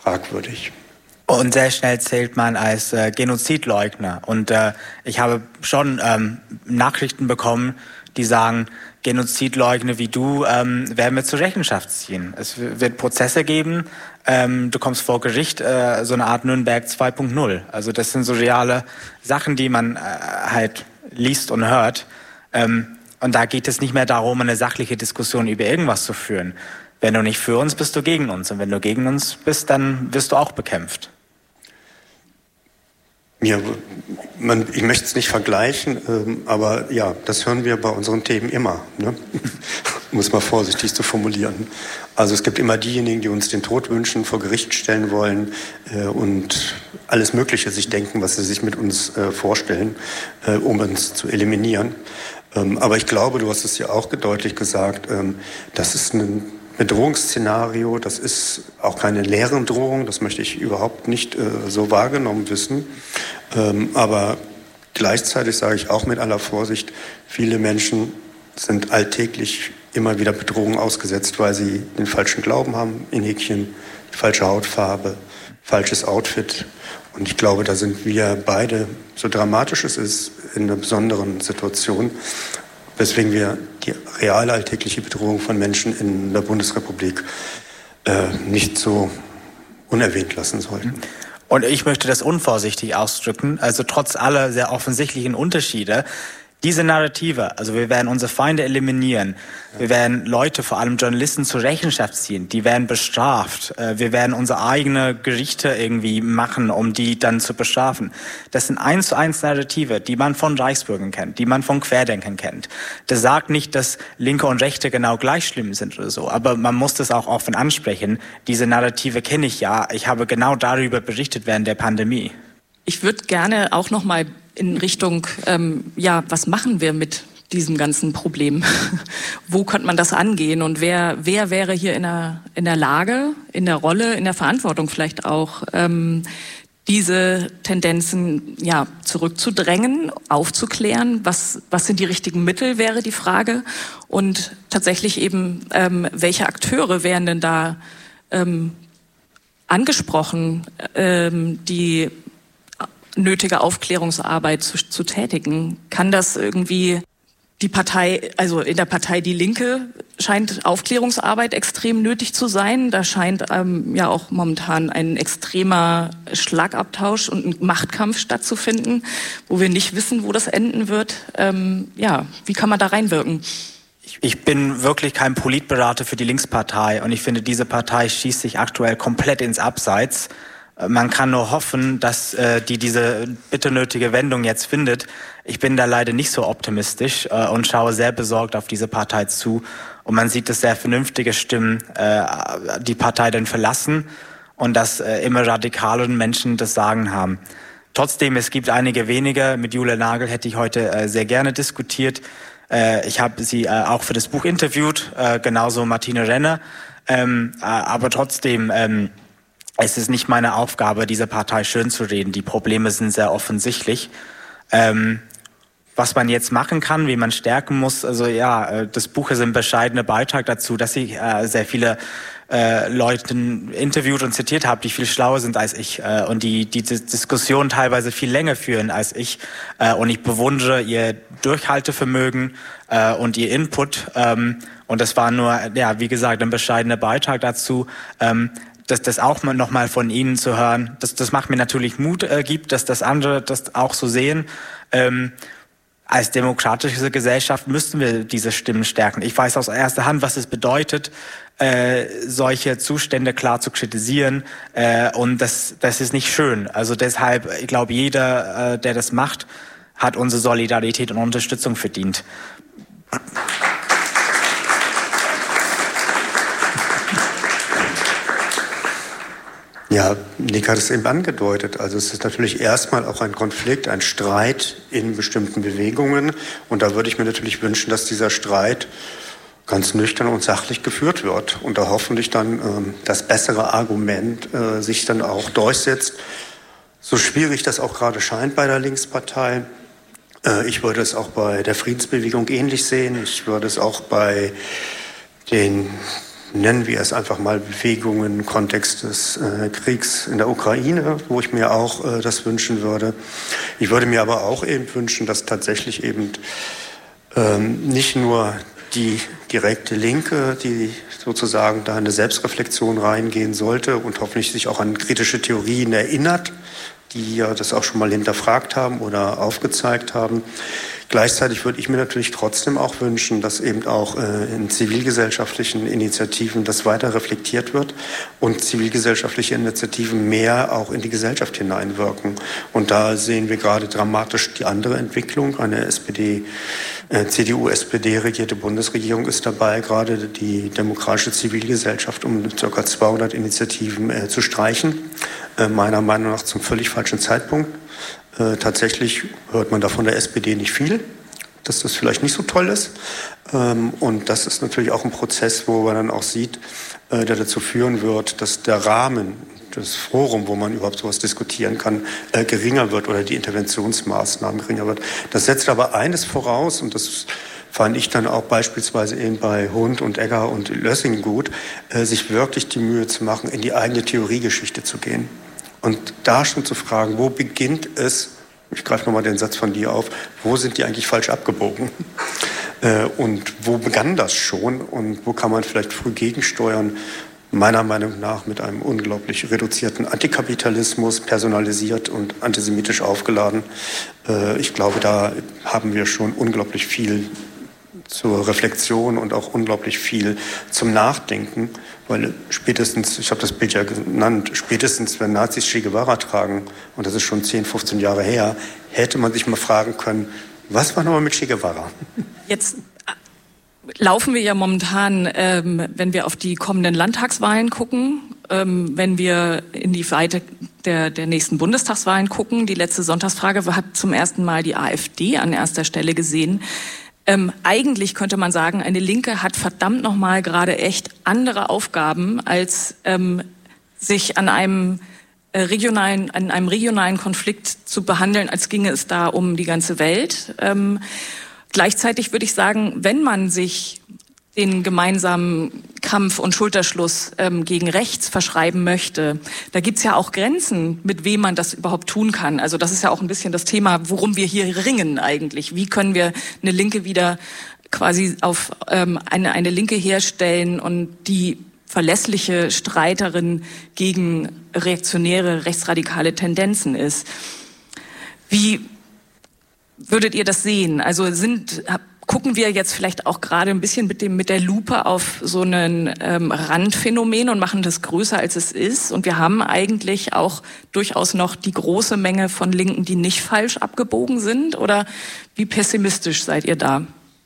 fragwürdig. Und sehr schnell zählt man als Genozidleugner. Und ich habe schon Nachrichten bekommen, die sagen, Genozidleugner wie du werden wir zur Rechenschaft ziehen. Es wird Prozesse geben, du kommst vor Gericht, so eine Art Nürnberg 2.0. Also das sind so reale Sachen, die man halt liest und hört. Und da geht es nicht mehr darum, eine sachliche Diskussion über irgendwas zu führen. Wenn du nicht für uns bist, du gegen uns. Und wenn du gegen uns bist, dann wirst du auch bekämpft. Ja, ich möchte es nicht vergleichen, aber ja, das hören wir bei unseren Themen immer, ne? Um es mal vorsichtig zu formulieren. Also es gibt immer diejenigen, die uns den Tod wünschen, vor Gericht stellen wollen und alles Mögliche sich denken, was sie sich mit uns vorstellen, um uns zu eliminieren. Aber ich glaube, du hast es ja auch deutlich gesagt, das ist ein Bedrohungsszenario, das ist auch keine leere Drohung, das möchte ich überhaupt nicht so wahrgenommen wissen. Aber gleichzeitig sage ich auch mit aller Vorsicht, viele Menschen sind alltäglich immer wieder Bedrohungen ausgesetzt, weil sie den falschen Glauben haben, in Häkchen, die falsche Hautfarbe, falsches Outfit. Und ich glaube, da sind wir beide, so dramatisch es ist, in einer besonderen Situation, weswegen wir die reale alltägliche Bedrohung von Menschen in der Bundesrepublik nicht so unerwähnt lassen sollten. Und ich möchte das unvorsichtig ausdrücken, also trotz aller sehr offensichtlichen Unterschiede, diese Narrative, also wir werden unsere Feinde eliminieren, wir werden Leute, vor allem Journalisten, zur Rechenschaft ziehen, die werden bestraft, wir werden unsere eigenen Gerichte irgendwie machen, um die dann zu bestrafen. Das sind 1:1 Narrative, die man von Reichsbürgern kennt, die man von Querdenkern kennt. Das sagt nicht, dass Linke und Rechte genau gleich schlimm sind oder so, aber man muss das auch offen ansprechen. Diese Narrative kenne ich ja, ich habe genau darüber berichtet während der Pandemie. Ich würde gerne auch noch mal in Richtung, was machen wir mit diesem ganzen Problem? Wo könnte man das angehen? Und wer wäre hier in der Lage, in der Rolle, in der Verantwortung vielleicht auch, diese Tendenzen zurückzudrängen, aufzuklären? Was sind die richtigen Mittel, wäre die Frage. Und tatsächlich eben, welche Akteure wären denn da angesprochen, die nötige Aufklärungsarbeit zu tätigen? Kann das irgendwie die Partei, also in der Partei Die Linke scheint Aufklärungsarbeit extrem nötig zu sein. Da scheint auch momentan ein extremer Schlagabtausch und ein Machtkampf stattzufinden, wo wir nicht wissen, wo das enden wird. Wie kann man da reinwirken? Ich bin wirklich kein Politberater für die Linkspartei und ich finde, diese Partei schießt sich aktuell komplett ins Abseits. Man kann nur hoffen, dass diese bitter nötige Wendung jetzt findet. Ich bin da leider nicht so optimistisch und schaue sehr besorgt auf diese Partei zu. Und man sieht, dass sehr vernünftige Stimmen die Partei dann verlassen und dass immer radikaleren Menschen das Sagen haben. Trotzdem, es gibt einige wenige. Mit Julia Nagel hätte ich heute sehr gerne diskutiert. Ich habe sie auch für das Buch interviewt, genauso Martine Renner. Aber trotzdem... Es ist nicht meine Aufgabe, diese Partei schön zu reden. Die Probleme sind sehr offensichtlich. Was man jetzt machen kann, wie man stärken muss, das Buch ist ein bescheidener Beitrag dazu, dass ich sehr viele Leute interviewt und zitiert habe, die viel schlauer sind als ich und die Diskussion teilweise viel länger führen als ich. Und ich bewundere ihr Durchhaltevermögen und ihr Input. Und das war nur, wie gesagt, ein bescheidener Beitrag dazu. Das auch noch mal von Ihnen zu hören, das macht mir natürlich Mut gibt, dass das andere das auch so sehen. Als demokratische Gesellschaft müssten wir diese Stimmen stärken. Ich weiß aus erster Hand, was es bedeutet, solche Zustände klar zu kritisieren. Und das ist nicht schön. Also deshalb, ich glaube, jeder, der das macht, hat unsere Solidarität und Unterstützung verdient. Ja, Nick hat es eben angedeutet. Also es ist natürlich erstmal auch ein Konflikt, ein Streit in bestimmten Bewegungen. Und da würde ich mir natürlich wünschen, dass dieser Streit ganz nüchtern und sachlich geführt wird. Und da hoffentlich dann das bessere Argument sich dann auch durchsetzt. So schwierig das auch gerade scheint bei der Linkspartei. Ich würde es auch bei der Friedensbewegung ähnlich sehen. Ich würde es auch bei den nennen wir es einfach mal Bewegungen im Kontext des Kriegs in der Ukraine, wo ich mir auch das wünschen würde. Ich würde mir aber auch eben wünschen, dass tatsächlich eben nicht nur die direkte Linke, die sozusagen da in eine Selbstreflexion reingehen sollte und hoffentlich sich auch an kritische Theorien erinnert, die ja das auch schon mal hinterfragt haben oder aufgezeigt haben. Gleichzeitig würde ich mir natürlich trotzdem auch wünschen, dass eben auch in zivilgesellschaftlichen Initiativen das weiter reflektiert wird und zivilgesellschaftliche Initiativen mehr auch in die Gesellschaft hineinwirken. Und da sehen wir gerade dramatisch die andere Entwicklung. Eine CDU-SPD regierte Bundesregierung ist dabei, gerade die demokratische Zivilgesellschaft um ca. 200 Initiativen zu streichen. Meiner Meinung nach zum völlig falschen Zeitpunkt. Tatsächlich hört man da von der SPD nicht viel, dass das vielleicht nicht so toll ist. Und das ist natürlich auch ein Prozess, wo man dann auch sieht, der dazu führen wird, dass der Rahmen, das Forum, wo man überhaupt sowas diskutieren kann, geringer wird oder die Interventionsmaßnahmen geringer wird. Das setzt aber eines voraus, und das fand ich dann auch beispielsweise eben bei Hund und Egger und Lössing gut, sich wirklich die Mühe zu machen, in die eigene Theoriegeschichte zu gehen. Und da schon zu fragen, wo beginnt es, ich greife nochmal den Satz von dir auf, wo sind die eigentlich falsch abgebogen? Und wo begann das schon? Und wo kann man vielleicht früh gegensteuern? Meiner Meinung nach mit einem unglaublich reduzierten Antikapitalismus, personalisiert und antisemitisch aufgeladen. Ich glaube, da haben wir schon unglaublich viel zur Reflexion und auch unglaublich viel zum Nachdenken, weil spätestens, ich habe das Bild ja genannt, spätestens wenn Nazis Che Guevara tragen, und das ist schon 10, 15 Jahre her, hätte man sich mal fragen können, was war nochmal mit Che Guevara? Jetzt laufen wir ja momentan, wenn wir auf die kommenden Landtagswahlen gucken, wenn wir in die Weite der nächsten Bundestagswahlen gucken. Die letzte Sonntagsfrage hat zum ersten Mal die AfD an erster Stelle gesehen. Eigentlich könnte man sagen, eine Linke hat verdammt nochmal gerade echt andere Aufgaben, als sich an einem regionalen Konflikt zu behandeln, als ginge es da um die ganze Welt. Gleichzeitig würde ich sagen, wenn man sich den gemeinsamen Kampf und Schulterschluss gegen rechts verschreiben möchte, da gibt's ja auch Grenzen, mit wem man das überhaupt tun kann. Also das ist ja auch ein bisschen das Thema, worum wir hier ringen eigentlich. Wie können wir eine Linke wieder quasi auf eine Linke herstellen und die verlässliche Streiterin gegen reaktionäre, rechtsradikale Tendenzen ist. Wie würdet ihr das sehen? Also gucken wir jetzt vielleicht auch gerade ein bisschen mit der Lupe auf so einen Randphänomen und machen das größer, als es ist. Und wir haben eigentlich auch durchaus noch die große Menge von Linken, die nicht falsch abgebogen sind. Oder wie pessimistisch seid ihr da?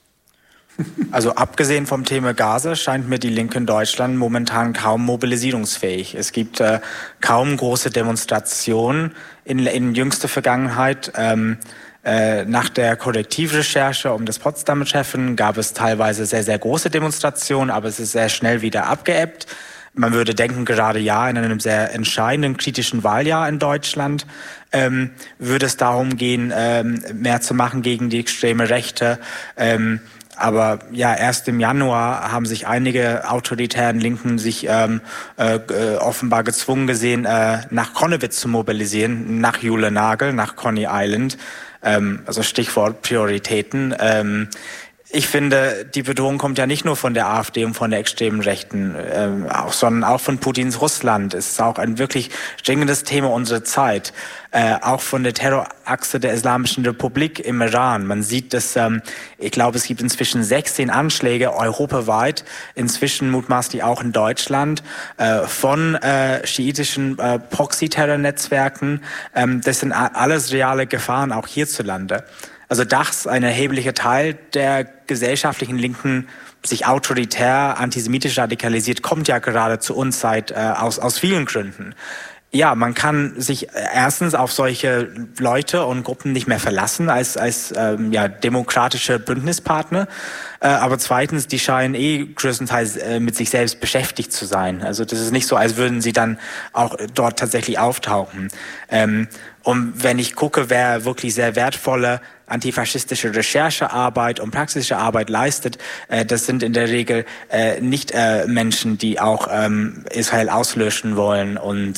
Also abgesehen vom Thema Gaza scheint mir die Linke in Deutschland momentan kaum mobilisierungsfähig. Es gibt kaum große Demonstrationen in jüngster Vergangenheit. Nach der Korrektivrecherche um das Potsdamer Treffen gab es teilweise sehr, sehr große Demonstrationen, aber es ist sehr schnell wieder abgeebbt. Man würde denken, gerade in einem sehr entscheidenden, kritischen Wahljahr in Deutschland würde es darum gehen, mehr zu machen gegen die extreme Rechte. Aber ja, erst im Januar haben sich einige autoritären Linken sich offenbar gezwungen gesehen, nach Konnewitz zu mobilisieren, nach Jule Nagel, nach Coney Island. Also Stichwort Prioritäten. Ich finde, die Bedrohung kommt ja nicht nur von der AfD und von der extremen Rechten, sondern auch von Putins Russland. Es ist auch ein wirklich dringendes Thema unserer Zeit. Auch von der Terrorachse der Islamischen Republik im Iran. Man sieht, dass ich glaube, es gibt inzwischen 16 Anschläge europaweit, inzwischen mutmaßlich auch in Deutschland, von schiitischen Proxy-Terror-Netzwerken. Das sind alles reale Gefahren, auch hierzulande. Also dass ein erheblicher Teil der gesellschaftlichen Linken sich autoritär, antisemitisch radikalisiert, kommt ja gerade zur Unzeit aus vielen Gründen. Ja, man kann sich erstens auf solche Leute und Gruppen nicht mehr verlassen als demokratische Bündnispartner. aber zweitens, die scheinen größtenteils mit sich selbst beschäftigt zu sein. Also das ist nicht so, als würden sie dann auch dort tatsächlich auftauchen. Und wenn ich gucke, wer wirklich sehr wertvolle antifaschistische Recherchearbeit und praxische Arbeit leistet, das sind in der Regel nicht Menschen, die auch Israel auslöschen wollen und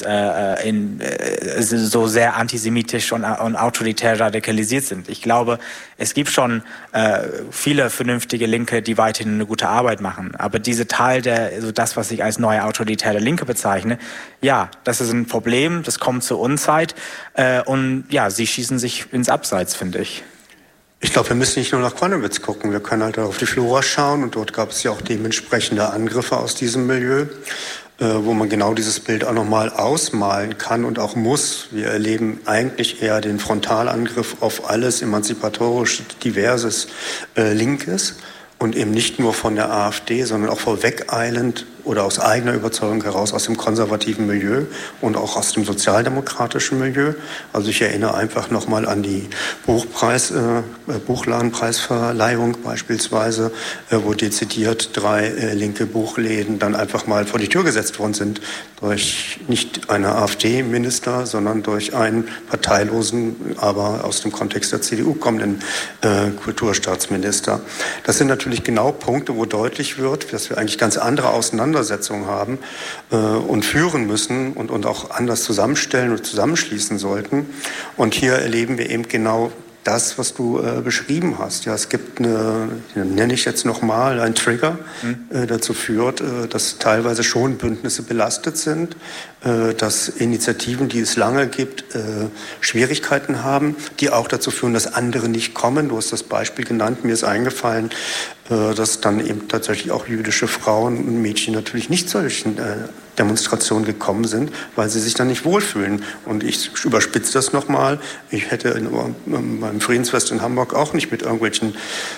so sehr antisemitisch und autoritär radikalisiert sind. Ich glaube, es gibt schon viele vernünftige Linke, die weiterhin eine gute Arbeit machen. Aber diese Teil also das, was ich als neue autoritäre Linke bezeichne, ja, das ist ein Problem, das kommt zur Unzeit und ja, sie schießen sich ins Abseits, finde ich. Ich glaube, wir müssen nicht nur nach Quanowitz gucken, wir können halt auf die Flora schauen und dort gab es ja auch dementsprechende Angriffe aus diesem Milieu, wo man genau dieses Bild auch nochmal ausmalen kann und auch muss. Wir erleben eigentlich eher den Frontalangriff auf alles emanzipatorisch diverses Linkes und eben nicht nur von der AfD, sondern auch vorwegeilend oder aus eigener Überzeugung heraus aus dem konservativen Milieu und auch aus dem sozialdemokratischen Milieu. Also ich erinnere einfach nochmal an die Buchladenpreisverleihung beispielsweise, wo dezidiert 3 linke Buchläden dann einfach mal vor die Tür gesetzt worden sind durch nicht eine AfD-Minister, sondern durch einen parteilosen, aber aus dem Kontext der CDU kommenden Kulturstaatsminister. Das sind natürlich genau Punkte, wo deutlich wird, dass wir eigentlich ganz andere Auseinandersetzungen haben und führen müssen und auch anders zusammenstellen und zusammenschließen sollten. Und hier erleben wir eben genau das, was du beschrieben hast. Ja, es gibt nenne ich jetzt nochmal, ein Trigger, dazu führt, dass teilweise schon Bündnisse belastet sind, dass Initiativen, die es lange gibt, Schwierigkeiten haben, die auch dazu führen, dass andere nicht kommen. Du hast das Beispiel genannt, mir ist eingefallen, dass dann eben tatsächlich auch jüdische Frauen und Mädchen natürlich nicht zu solchen Demonstrationen gekommen sind, weil sie sich dann nicht wohlfühlen. Und ich überspitze das nochmal. Ich hätte beim Friedensfest in Hamburg auch nicht mit irgendwelchen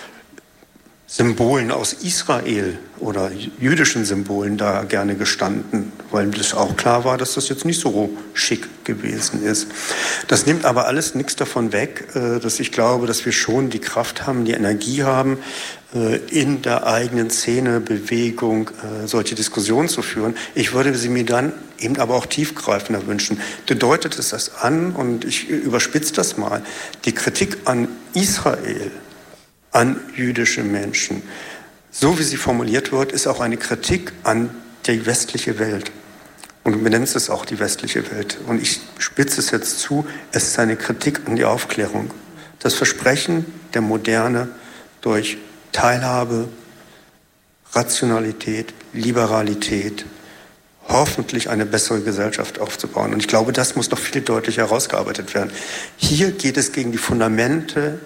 Symbolen aus Israel oder jüdischen Symbolen da gerne gestanden, weil das auch klar war, dass das jetzt nicht so schick gewesen ist. Das nimmt aber alles nichts davon weg, dass ich glaube, dass wir schon die Kraft haben, die Energie haben, in der eigenen Szene, Bewegung, solche Diskussionen zu führen. Ich würde sie mir dann eben aber auch tiefgreifender wünschen. Deutet es das an, und ich überspitze das mal, die Kritik an Israel, an jüdische Menschen, so wie sie formuliert wird, ist auch eine Kritik an die westliche Welt. Und du benennst es auch die westliche Welt. Und ich spitze es jetzt zu, es ist eine Kritik an die Aufklärung. Das Versprechen der Moderne durch Teilhabe, Rationalität, Liberalität, hoffentlich eine bessere Gesellschaft aufzubauen. Und ich glaube, das muss noch viel deutlicher herausgearbeitet werden. Hier geht es gegen die Fundamente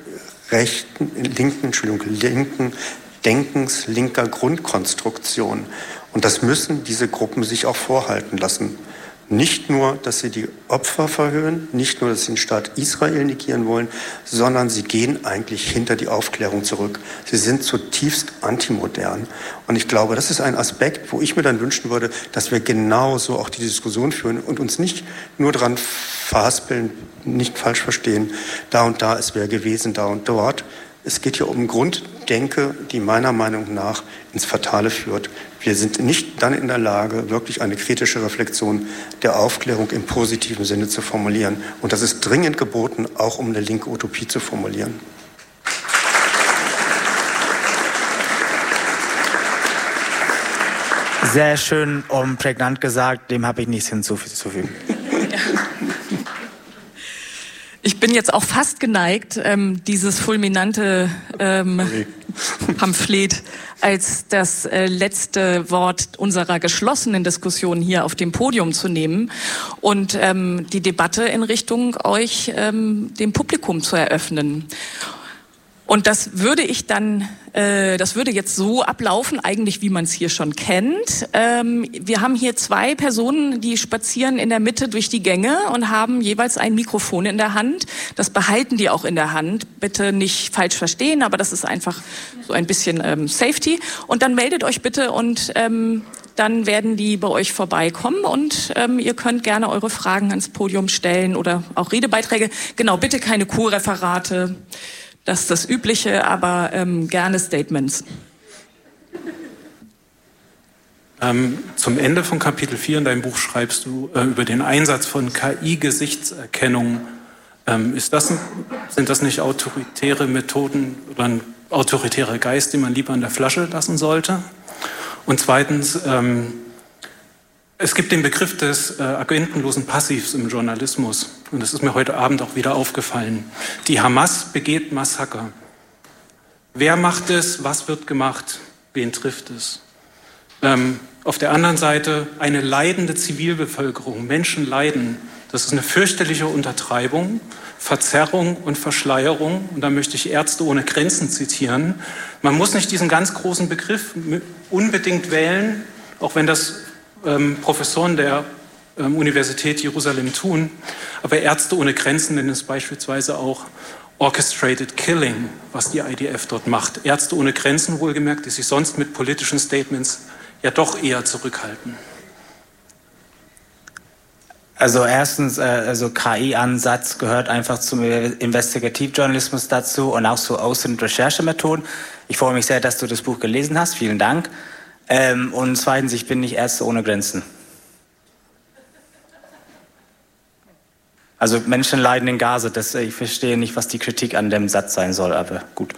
linken Denkens, linker Grundkonstruktion. Und das müssen diese Gruppen sich auch vorhalten lassen. Nicht nur, dass sie die Opfer verhöhnen, nicht nur, dass sie den Staat Israel negieren wollen, sondern sie gehen eigentlich hinter die Aufklärung zurück. Sie sind zutiefst antimodern. Und ich glaube, das ist ein Aspekt, wo ich mir dann wünschen würde, dass wir genauso auch die Diskussion führen und uns nicht nur dran verhaspeln, nicht falsch verstehen, da und da ist wer gewesen, da und dort. Es geht hier um Grunddenke, die meiner Meinung nach ins Fatale führt. Wir sind nicht dann in der Lage, wirklich eine kritische Reflexion der Aufklärung im positiven Sinne zu formulieren. Und das ist dringend geboten, auch um eine linke Utopie zu formulieren. Sehr schön und prägnant gesagt, dem habe ich nichts hinzuzufügen. Ich bin jetzt auch fast geneigt, dieses fulminante Pamphlet als das letzte Wort unserer geschlossenen Diskussion hier auf dem Podium zu nehmen und die Debatte in Richtung euch, dem Publikum, zu eröffnen. Und das würde ich dann, das würde jetzt so ablaufen, eigentlich wie man es hier schon kennt. Wir haben hier 2 Personen, die spazieren in der Mitte durch die Gänge und haben jeweils ein Mikrofon in der Hand. Das behalten die auch in der Hand. Bitte nicht falsch verstehen, aber das ist einfach so ein bisschen Safety. Und dann meldet euch bitte und dann werden die bei euch vorbeikommen und ihr könnt gerne eure Fragen ans Podium stellen oder auch Redebeiträge. Genau, bitte keine Co-Referate. Das ist das Übliche, aber gerne Statements. Zum Ende von Kapitel 4 in deinem Buch schreibst du über den Einsatz von KI-Gesichtserkennung. Sind das nicht autoritäre Methoden oder ein autoritärer Geist, den man lieber in der Flasche lassen sollte? Und zweitens, es gibt den Begriff des agentenlosen Passivs im Journalismus. Und das ist mir heute Abend auch wieder aufgefallen. Die Hamas begeht Massaker. Wer macht es? Was wird gemacht? Wen trifft es? Auf der anderen Seite eine leidende Zivilbevölkerung. Menschen leiden. Das ist eine fürchterliche Untertreibung, Verzerrung und Verschleierung. Und da möchte ich Ärzte ohne Grenzen zitieren. Man muss nicht diesen ganz großen Begriff unbedingt wählen, auch wenn das Professoren der Universität Jerusalem tun. Aber Ärzte ohne Grenzen nennen es beispielsweise auch Orchestrated Killing, was die IDF dort macht. Ärzte ohne Grenzen wohlgemerkt, die sich sonst mit politischen Statements ja doch eher zurückhalten. Also erstens, also KI-Ansatz gehört einfach zum Investigativjournalismus dazu und auch zu Aus- und Recherchemethoden. Ich freue mich sehr, dass du das Buch gelesen hast. Vielen Dank. Und zweitens, ich bin nicht Ärzte ohne Grenzen. Also Menschen leiden in Gaza. Ich verstehe nicht, was die Kritik an dem Satz sein soll, aber gut.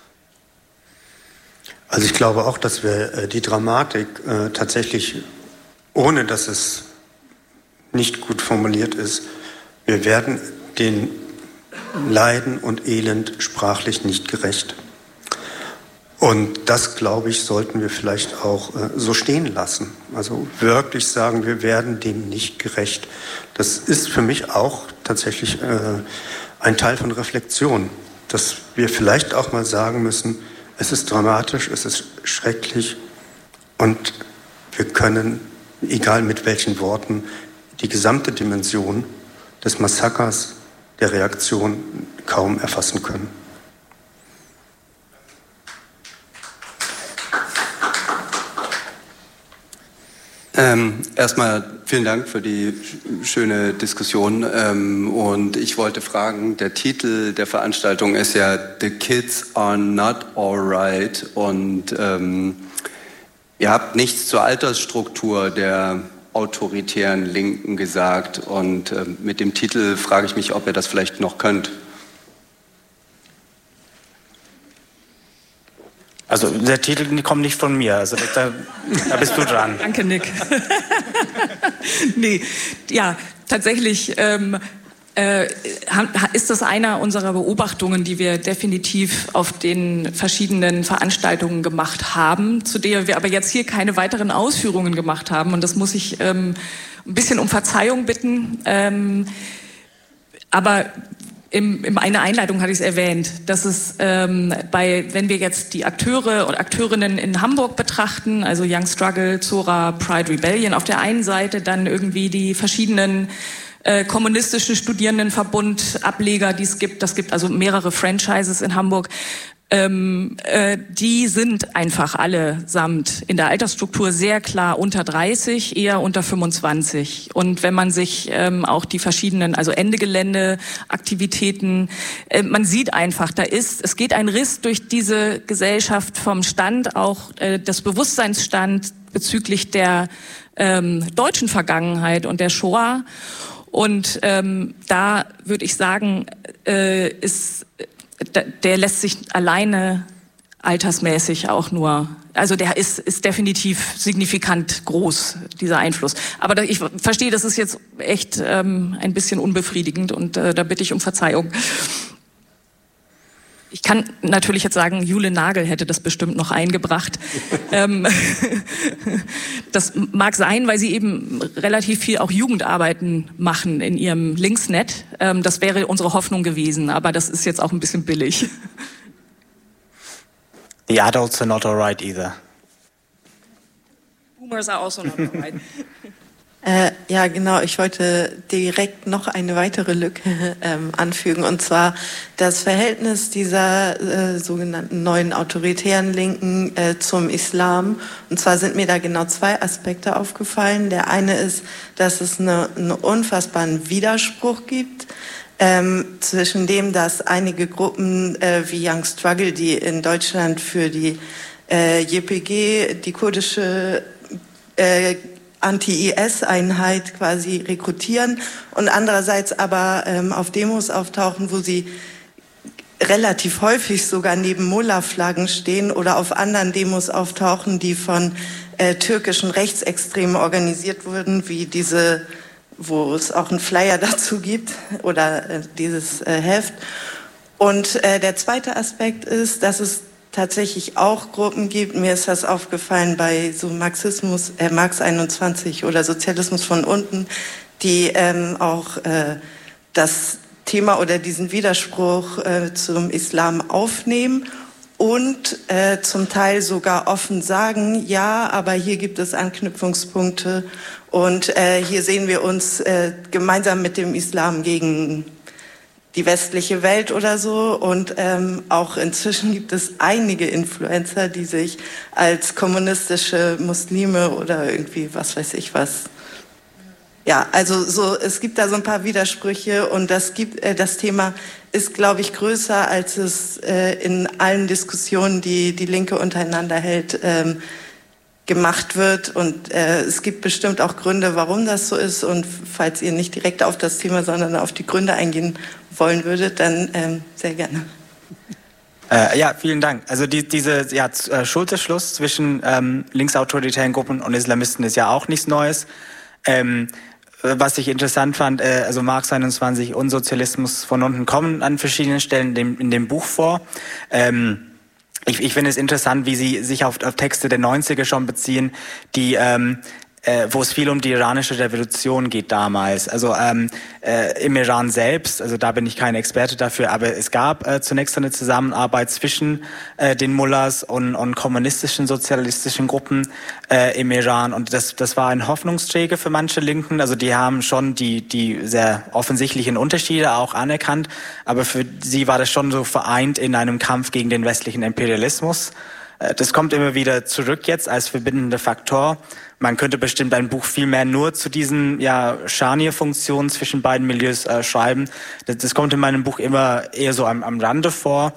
Also ich glaube auch, dass wir die Dramatik tatsächlich, ohne dass es nicht gut formuliert ist, wir werden den Leiden und Elend sprachlich nicht gerecht. Und das, glaube ich, sollten wir vielleicht auch so stehen lassen. Also wirklich sagen, wir werden dem nicht gerecht. Das ist für mich auch tatsächlich ein Teil von Reflexion, dass wir vielleicht auch mal sagen müssen, es ist dramatisch, es ist schrecklich und wir können, egal mit welchen Worten, die gesamte Dimension des Massakers, der Reaktion kaum erfassen können. Erstmal vielen Dank für die schöne Diskussion. Und ich wollte fragen, der Titel der Veranstaltung ist ja The Kids Are Not Alright. Und ihr habt nichts zur Altersstruktur der autoritären Linken gesagt. Und mit dem Titel frage ich mich, ob ihr das vielleicht noch könnt. Also der Titel kommt nicht von mir, also da bist du dran. Danke, Nick. Nee, ja, tatsächlich ist das einer unserer Beobachtungen, die wir definitiv auf den verschiedenen Veranstaltungen gemacht haben, zu der wir aber jetzt hier keine weiteren Ausführungen gemacht haben. Und das muss ich ein bisschen um Verzeihung bitten. Aber in einer Einleitung hatte ich es erwähnt, dass es wenn wir jetzt die Akteure und Akteurinnen in Hamburg betrachten, also Young Struggle, Zora, Pride Rebellion auf der einen Seite, dann irgendwie die verschiedenen kommunistischen Studierendenverbund Ableger, die es gibt. Das gibt also mehrere Franchises in Hamburg. Die sind einfach allesamt in der Altersstruktur sehr klar unter 30, eher unter 25. Und wenn man sich auch die verschiedenen, also Ende Gelände Aktivitäten, man sieht einfach, es geht ein Riss durch diese Gesellschaft vom Stand, auch des Bewusstseinsstand bezüglich der deutschen Vergangenheit und der Shoah. Und da würde ich sagen, der lässt sich alleine altersmäßig auch nur, also der ist definitiv signifikant groß, dieser Einfluss. Aber ich verstehe, das ist jetzt echt ein bisschen unbefriedigend und da bitte ich um Verzeihung. Ich kann natürlich jetzt sagen, Jule Nagel hätte das bestimmt noch eingebracht. Das mag sein, weil sie eben relativ viel auch Jugendarbeiten machen in ihrem Linksnet. Das wäre unsere Hoffnung gewesen, aber das ist jetzt auch ein bisschen billig. The adults are not alright either. Boomers are also not alright. Ja, genau. Ich wollte direkt noch eine weitere Lücke anfügen, und zwar das Verhältnis dieser sogenannten neuen autoritären Linken zum Islam. Und zwar sind mir da genau zwei Aspekte aufgefallen. Der eine ist, dass es einen unfassbaren Widerspruch gibt zwischen dem, dass einige Gruppen wie Young Struggle, die in Deutschland für die YPG, die kurdische Anti-IS-Einheit quasi rekrutieren und andererseits aber auf Demos auftauchen, wo sie relativ häufig sogar neben Mullah-Flaggen stehen oder auf anderen Demos auftauchen, die von türkischen Rechtsextremen organisiert wurden, wie diese, wo es auch einen Flyer dazu gibt oder dieses Heft. Und der zweite Aspekt ist, dass es tatsächlich auch Gruppen gibt, mir ist das aufgefallen bei so Marxismus, Marx 21 oder Sozialismus von unten, die auch das Thema oder diesen Widerspruch zum Islam aufnehmen und zum Teil sogar offen sagen, ja, aber hier gibt es Anknüpfungspunkte und hier sehen wir uns gemeinsam mit dem Islam gegen die westliche Welt oder so. Und auch inzwischen gibt es einige Influencer, die sich als kommunistische Muslime oder irgendwie was weiß ich was. Ja, also so, es gibt da so ein paar Widersprüche und das Thema ist, glaube ich, größer, als es in allen Diskussionen, die die Linke untereinander hält, gemacht wird. Und es gibt bestimmt auch Gründe, warum das so ist. Und falls ihr nicht direkt auf das Thema, sondern auf die Gründe eingehen wollen würdet, dann sehr gerne. Ja, vielen Dank. Also dieser Schulterschluss zwischen linksautoritären Gruppen und Islamisten ist ja auch nichts Neues. Was ich interessant fand, also Marx 21 und Sozialismus von unten kommen an verschiedenen Stellen in dem Buch vor. Ich finde es interessant, wie Sie sich auf Texte der 90er schon beziehen, die wo es viel um die iranische Revolution geht damals. Also im Iran selbst, also da bin ich kein Experte dafür, aber es gab zunächst eine Zusammenarbeit zwischen den Mullahs und kommunistischen, sozialistischen Gruppen im Iran und das war ein Hoffnungsträger für manche Linken. Also die haben schon die sehr offensichtlichen Unterschiede auch anerkannt, aber für sie war das schon so vereint in einem Kampf gegen den westlichen Imperialismus. Das kommt immer wieder zurück jetzt als verbindender Faktor. Man könnte bestimmt ein Buch viel mehr nur zu diesen Scharnierfunktionen zwischen beiden Milieus schreiben. Das kommt in meinem Buch immer eher so am Rande vor.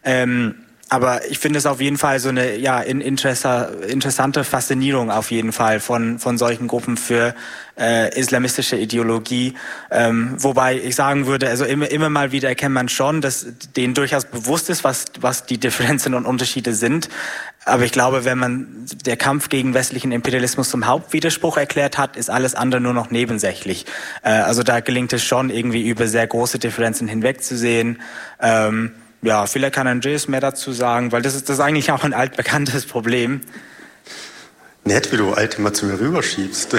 Aber ich finde es auf jeden Fall so eine interessante Faszinierung auf jeden Fall von solchen Gruppen für islamistische Ideologie. Wobei ich sagen würde, also immer mal wieder erkennt man schon, dass denen durchaus bewusst ist, was die Differenzen und Unterschiede sind. Aber ich glaube, wenn man der Kampf gegen westlichen Imperialismus zum Hauptwiderspruch erklärt hat, ist alles andere nur noch nebensächlich. Also da gelingt es schon irgendwie über sehr große Differenzen hinwegzusehen. Ja, vielleicht kann Andreas mehr dazu sagen, weil das ist eigentlich auch ein altbekanntes Problem. Nett, wie du alt immer zu mir rüberschiebst.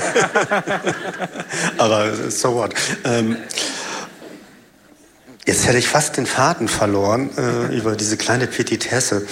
Aber so what. Jetzt hätte ich fast den Faden verloren über diese kleine Petitesse.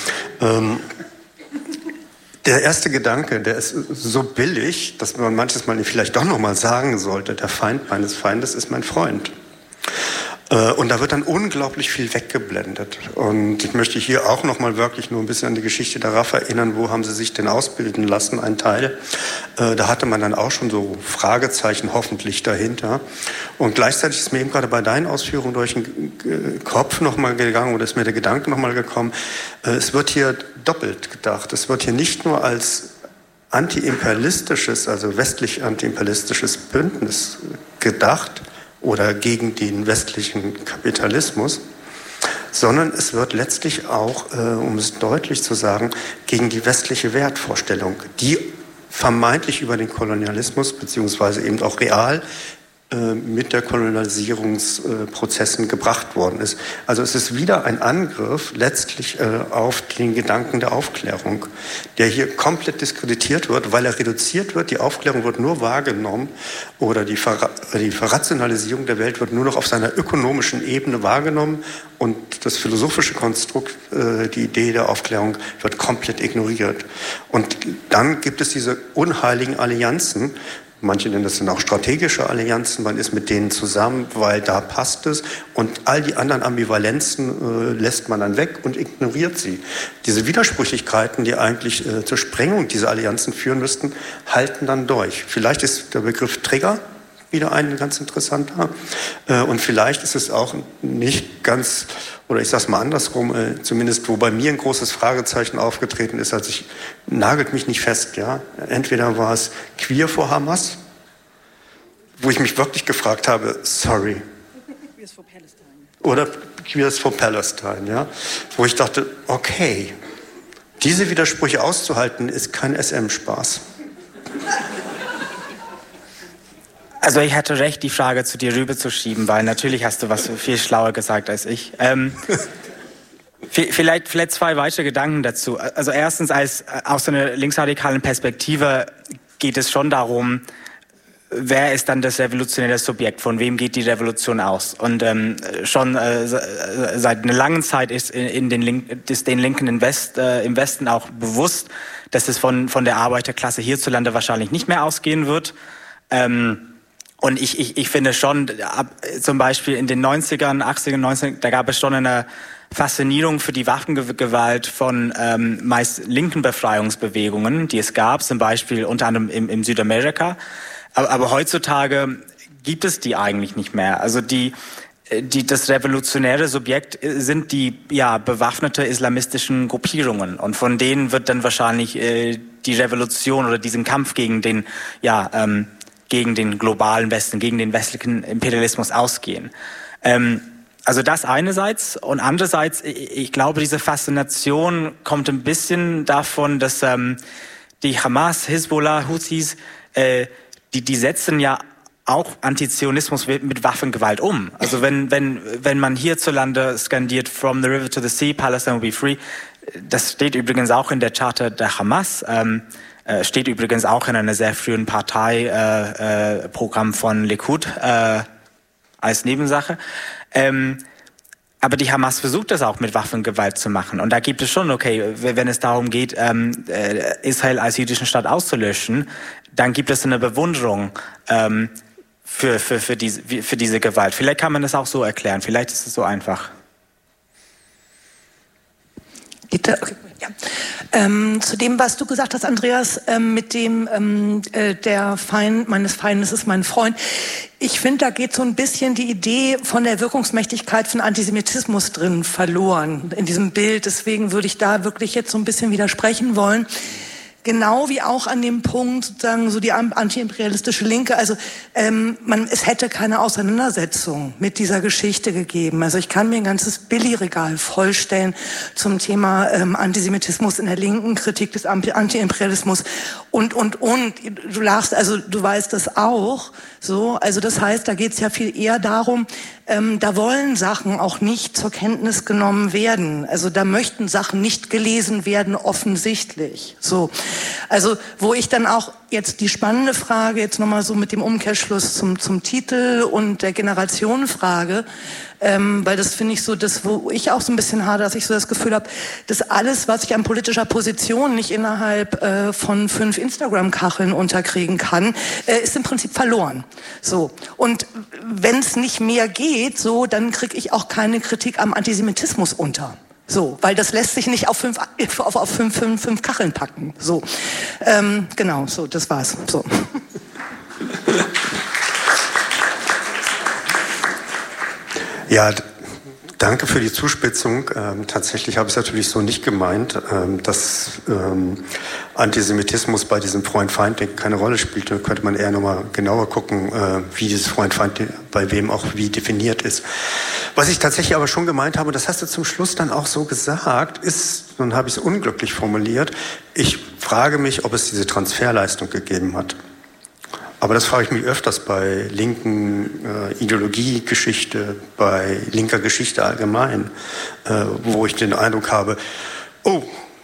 Der erste Gedanke, der ist so billig, dass man manches Mal vielleicht doch noch mal sagen sollte, der Feind meines Feindes ist mein Freund. Und da wird dann unglaublich viel weggeblendet. Und ich möchte hier auch noch mal wirklich nur ein bisschen an die Geschichte der RAF erinnern. Wo haben sie sich denn ausbilden lassen, ein Teil? Da hatte man dann auch schon so Fragezeichen hoffentlich dahinter. Und gleichzeitig ist mir eben gerade bei deinen Ausführungen durch den Kopf noch mal gegangen, oder ist mir der Gedanke noch mal gekommen, es wird hier doppelt gedacht. Es wird hier nicht nur als antiimperialistisches, also westlich antiimperialistisches Bündnis gedacht, oder gegen den westlichen Kapitalismus, sondern es wird letztlich auch, um es deutlich zu sagen, gegen die westliche Wertvorstellung, die vermeintlich über den Kolonialismus beziehungsweise eben auch real mit der Kolonialisierungsprozessen gebracht worden ist. Also es ist wieder ein Angriff letztlich auf den Gedanken der Aufklärung, der hier komplett diskreditiert wird, weil er reduziert wird. Die Aufklärung wird nur wahrgenommen oder die Verrationalisierung der Welt wird nur noch auf seiner ökonomischen Ebene wahrgenommen und das philosophische Konstrukt, die Idee der Aufklärung wird komplett ignoriert. Und dann gibt es diese unheiligen Allianzen. Manche nennen das dann auch strategische Allianzen. Man ist mit denen zusammen, weil da passt es. Und all die anderen Ambivalenzen lässt man dann weg und ignoriert sie. Diese Widersprüchlichkeiten, die eigentlich zur Sprengung dieser Allianzen führen müssten, halten dann durch. Vielleicht ist der Begriff Trigger wieder ein ganz interessanter. Und vielleicht ist es auch nicht ganz, oder ich sag's mal andersrum, zumindest wo bei mir ein großes Fragezeichen aufgetreten ist, nagelt mich nicht fest, ja. Entweder war es Queer for Hamas, wo ich mich wirklich gefragt habe, sorry. Queers for Palestine. Oder Queers for Palestine, ja. Wo ich dachte, okay, diese Widersprüche auszuhalten, ist kein SM-Spaß. Also ich hatte recht, die Frage zu dir rüberzuschieben, weil natürlich hast du was viel schlauer gesagt als ich. Vielleicht zwei weitere Gedanken dazu. Also erstens, aus so einer linksradikalen Perspektive geht es schon darum, wer ist dann das revolutionäre Subjekt? Von wem geht die Revolution aus? Und schon seit einer langen Zeit ist den Linken im Westen auch bewusst, dass es von der Arbeiterklasse hierzulande wahrscheinlich nicht mehr ausgehen wird. Und ich finde schon, zum Beispiel in den 90ern, 80ern, 90ern, da gab es schon eine Faszinierung für die Waffengewalt von meist linken Befreiungsbewegungen, die es gab, zum Beispiel unter anderem im Südamerika. Aber heutzutage gibt es die eigentlich nicht mehr. Also das revolutionäre Subjekt sind die bewaffnete islamistischen Gruppierungen. Und von denen wird dann wahrscheinlich die Revolution oder diesen Kampf gegen den globalen Westen, gegen den westlichen Imperialismus ausgehen. Also das einerseits. Und andererseits, ich glaube, diese Faszination kommt ein bisschen davon, dass die Hamas, Hisbollah, Houthis, die setzen ja auch Antizionismus mit Waffengewalt um. Also wenn man hierzulande skandiert, from the river to the sea, Palestine will be free, das steht übrigens auch in der Charta der Hamas, steht übrigens auch in einer sehr frühen Parteiprogramm von Likud als Nebensache. Aber die Hamas versucht das auch mit Waffengewalt zu machen. Und da gibt es schon, okay, wenn es darum geht, Israel als jüdischen Staat auszulöschen, dann gibt es eine Bewunderung für diese Gewalt. Vielleicht kann man das auch so erklären. Vielleicht ist es so einfach. Okay. Ja. Zu dem, was du gesagt hast, Andreas, mit dem der Feind meines Feindes ist mein Freund. Ich finde, da geht so ein bisschen die Idee von der Wirkungsmächtigkeit von Antisemitismus drin verloren in diesem Bild. Deswegen würde ich da wirklich jetzt so ein bisschen widersprechen wollen. Genau wie auch an dem Punkt, sozusagen, so die antiimperialistische Linke. Also es hätte keine Auseinandersetzung mit dieser Geschichte gegeben. Also ich kann mir ein ganzes Billigregal vollstellen zum Thema Antisemitismus in der Linken, Kritik des Antiimperialismus und. Du lachst, also du weißt das auch. So, also das heißt, da geht es ja viel eher darum, da wollen Sachen auch nicht zur Kenntnis genommen werden. Also da möchten Sachen nicht gelesen werden, offensichtlich. So, also wo ich dann auch jetzt die spannende Frage, jetzt nochmal so mit dem Umkehrschluss zum Titel und der Generationenfrage, weil das finde ich so, das, wo ich auch so ein bisschen hadere, dass ich so das Gefühl habe, dass alles, was ich an politischer Position nicht innerhalb von 5 Instagram-Kacheln unterkriegen kann, ist im Prinzip verloren. So, und wenn es nicht mehr geht, so, dann kriege ich auch keine Kritik am Antisemitismus unter. So, weil das lässt sich nicht auf 5 Kacheln packen. So, genau, so, das war's. So. Ja, danke für die Zuspitzung. Tatsächlich habe ich es natürlich so nicht gemeint, dass Antisemitismus bei diesem Freund-Feind-Denken keine Rolle spielt. Da könnte man eher nochmal genauer gucken, wie dieses Freund-Feind bei wem auch wie definiert ist. Was ich tatsächlich aber schon gemeint habe, das hast du zum Schluss dann auch so gesagt, ist, nun habe ich es unglücklich formuliert, ich frage mich, ob es diese Transferleistung gegeben hat. Aber das frage ich mich öfters bei linken Ideologiegeschichte, bei linker Geschichte allgemein, wo ich den Eindruck habe, oh,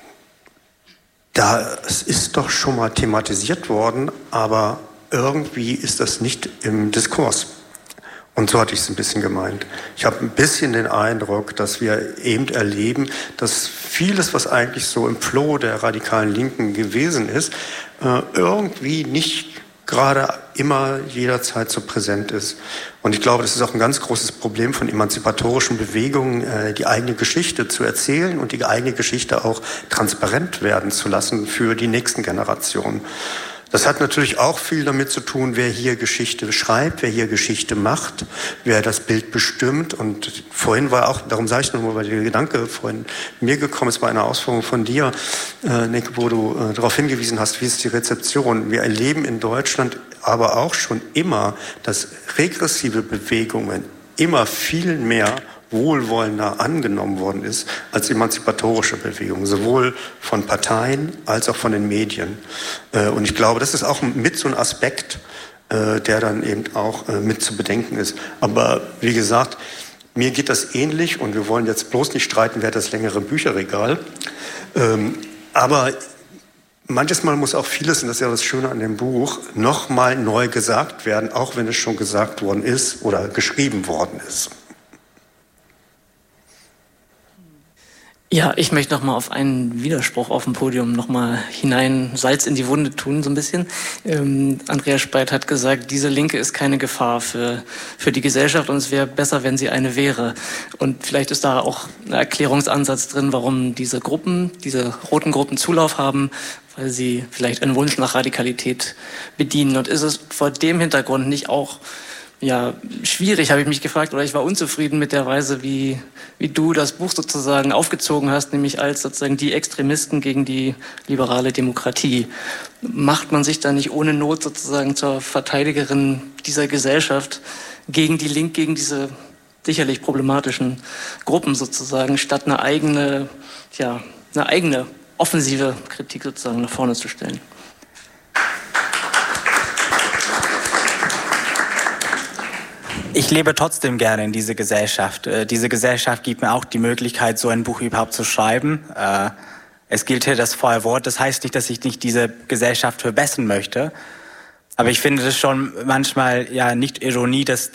das ist doch schon mal thematisiert worden, aber irgendwie ist das nicht im Diskurs. Und so hatte ich es ein bisschen gemeint. Ich habe ein bisschen den Eindruck, dass wir eben erleben, dass vieles, was eigentlich so im Flow der radikalen Linken gewesen ist, irgendwie nicht gerade immer jederzeit so präsent ist. Und ich glaube, das ist auch ein ganz großes Problem von emanzipatorischen Bewegungen, die eigene Geschichte zu erzählen und die eigene Geschichte auch transparent werden zu lassen für die nächsten Generationen. Das hat natürlich auch viel damit zu tun, wer hier Geschichte schreibt, wer hier Geschichte macht, wer das Bild bestimmt. Und vorhin war auch, darum sage ich nochmal, weil der Gedanke vorhin mir gekommen ist bei einer Ausführung von dir, Nick, wo du darauf hingewiesen hast, wie ist die Rezeption. Wir erleben in Deutschland aber auch schon immer, dass regressive Bewegungen immer viel mehr wohlwollender angenommen worden ist als emanzipatorische Bewegungen, sowohl von Parteien als auch von den Medien. Und ich glaube, das ist auch mit so ein Aspekt, der dann eben auch mit zu bedenken ist. Aber wie gesagt, mir geht das ähnlich und wir wollen jetzt bloß nicht streiten, wer hat das längere Bücherregal. Aber manches Mal muss auch vieles, und das ist ja das Schöne an dem Buch, nochmal neu gesagt werden, auch wenn es schon gesagt worden ist oder geschrieben worden ist. Ja, ich möchte noch mal auf einen Widerspruch auf dem Podium noch mal hinein Salz in die Wunde tun, so ein bisschen. Andreas Speit hat gesagt, diese Linke ist keine Gefahr für die Gesellschaft und es wäre besser, wenn sie eine wäre. Und vielleicht ist da auch ein Erklärungsansatz drin, warum diese roten Gruppen Zulauf haben, weil sie vielleicht einen Wunsch nach Radikalität bedienen. Und ist es vor dem Hintergrund nicht auch schwierig, habe ich mich gefragt, oder ich war unzufrieden mit der Weise, wie du das Buch sozusagen aufgezogen hast, nämlich als sozusagen die Extremisten gegen die liberale Demokratie. Macht man sich da nicht ohne Not sozusagen zur Verteidigerin dieser Gesellschaft gegen diese sicherlich problematischen Gruppen sozusagen, statt eine eigene offensive Kritik sozusagen nach vorne zu stellen? Ich lebe trotzdem gerne in diese Gesellschaft. Diese Gesellschaft gibt mir auch die Möglichkeit, so ein Buch überhaupt zu schreiben. Es gilt hier das Vorwort. Das heißt nicht, dass ich nicht diese Gesellschaft verbessern möchte. Aber ich finde das schon manchmal nicht Ironie, dass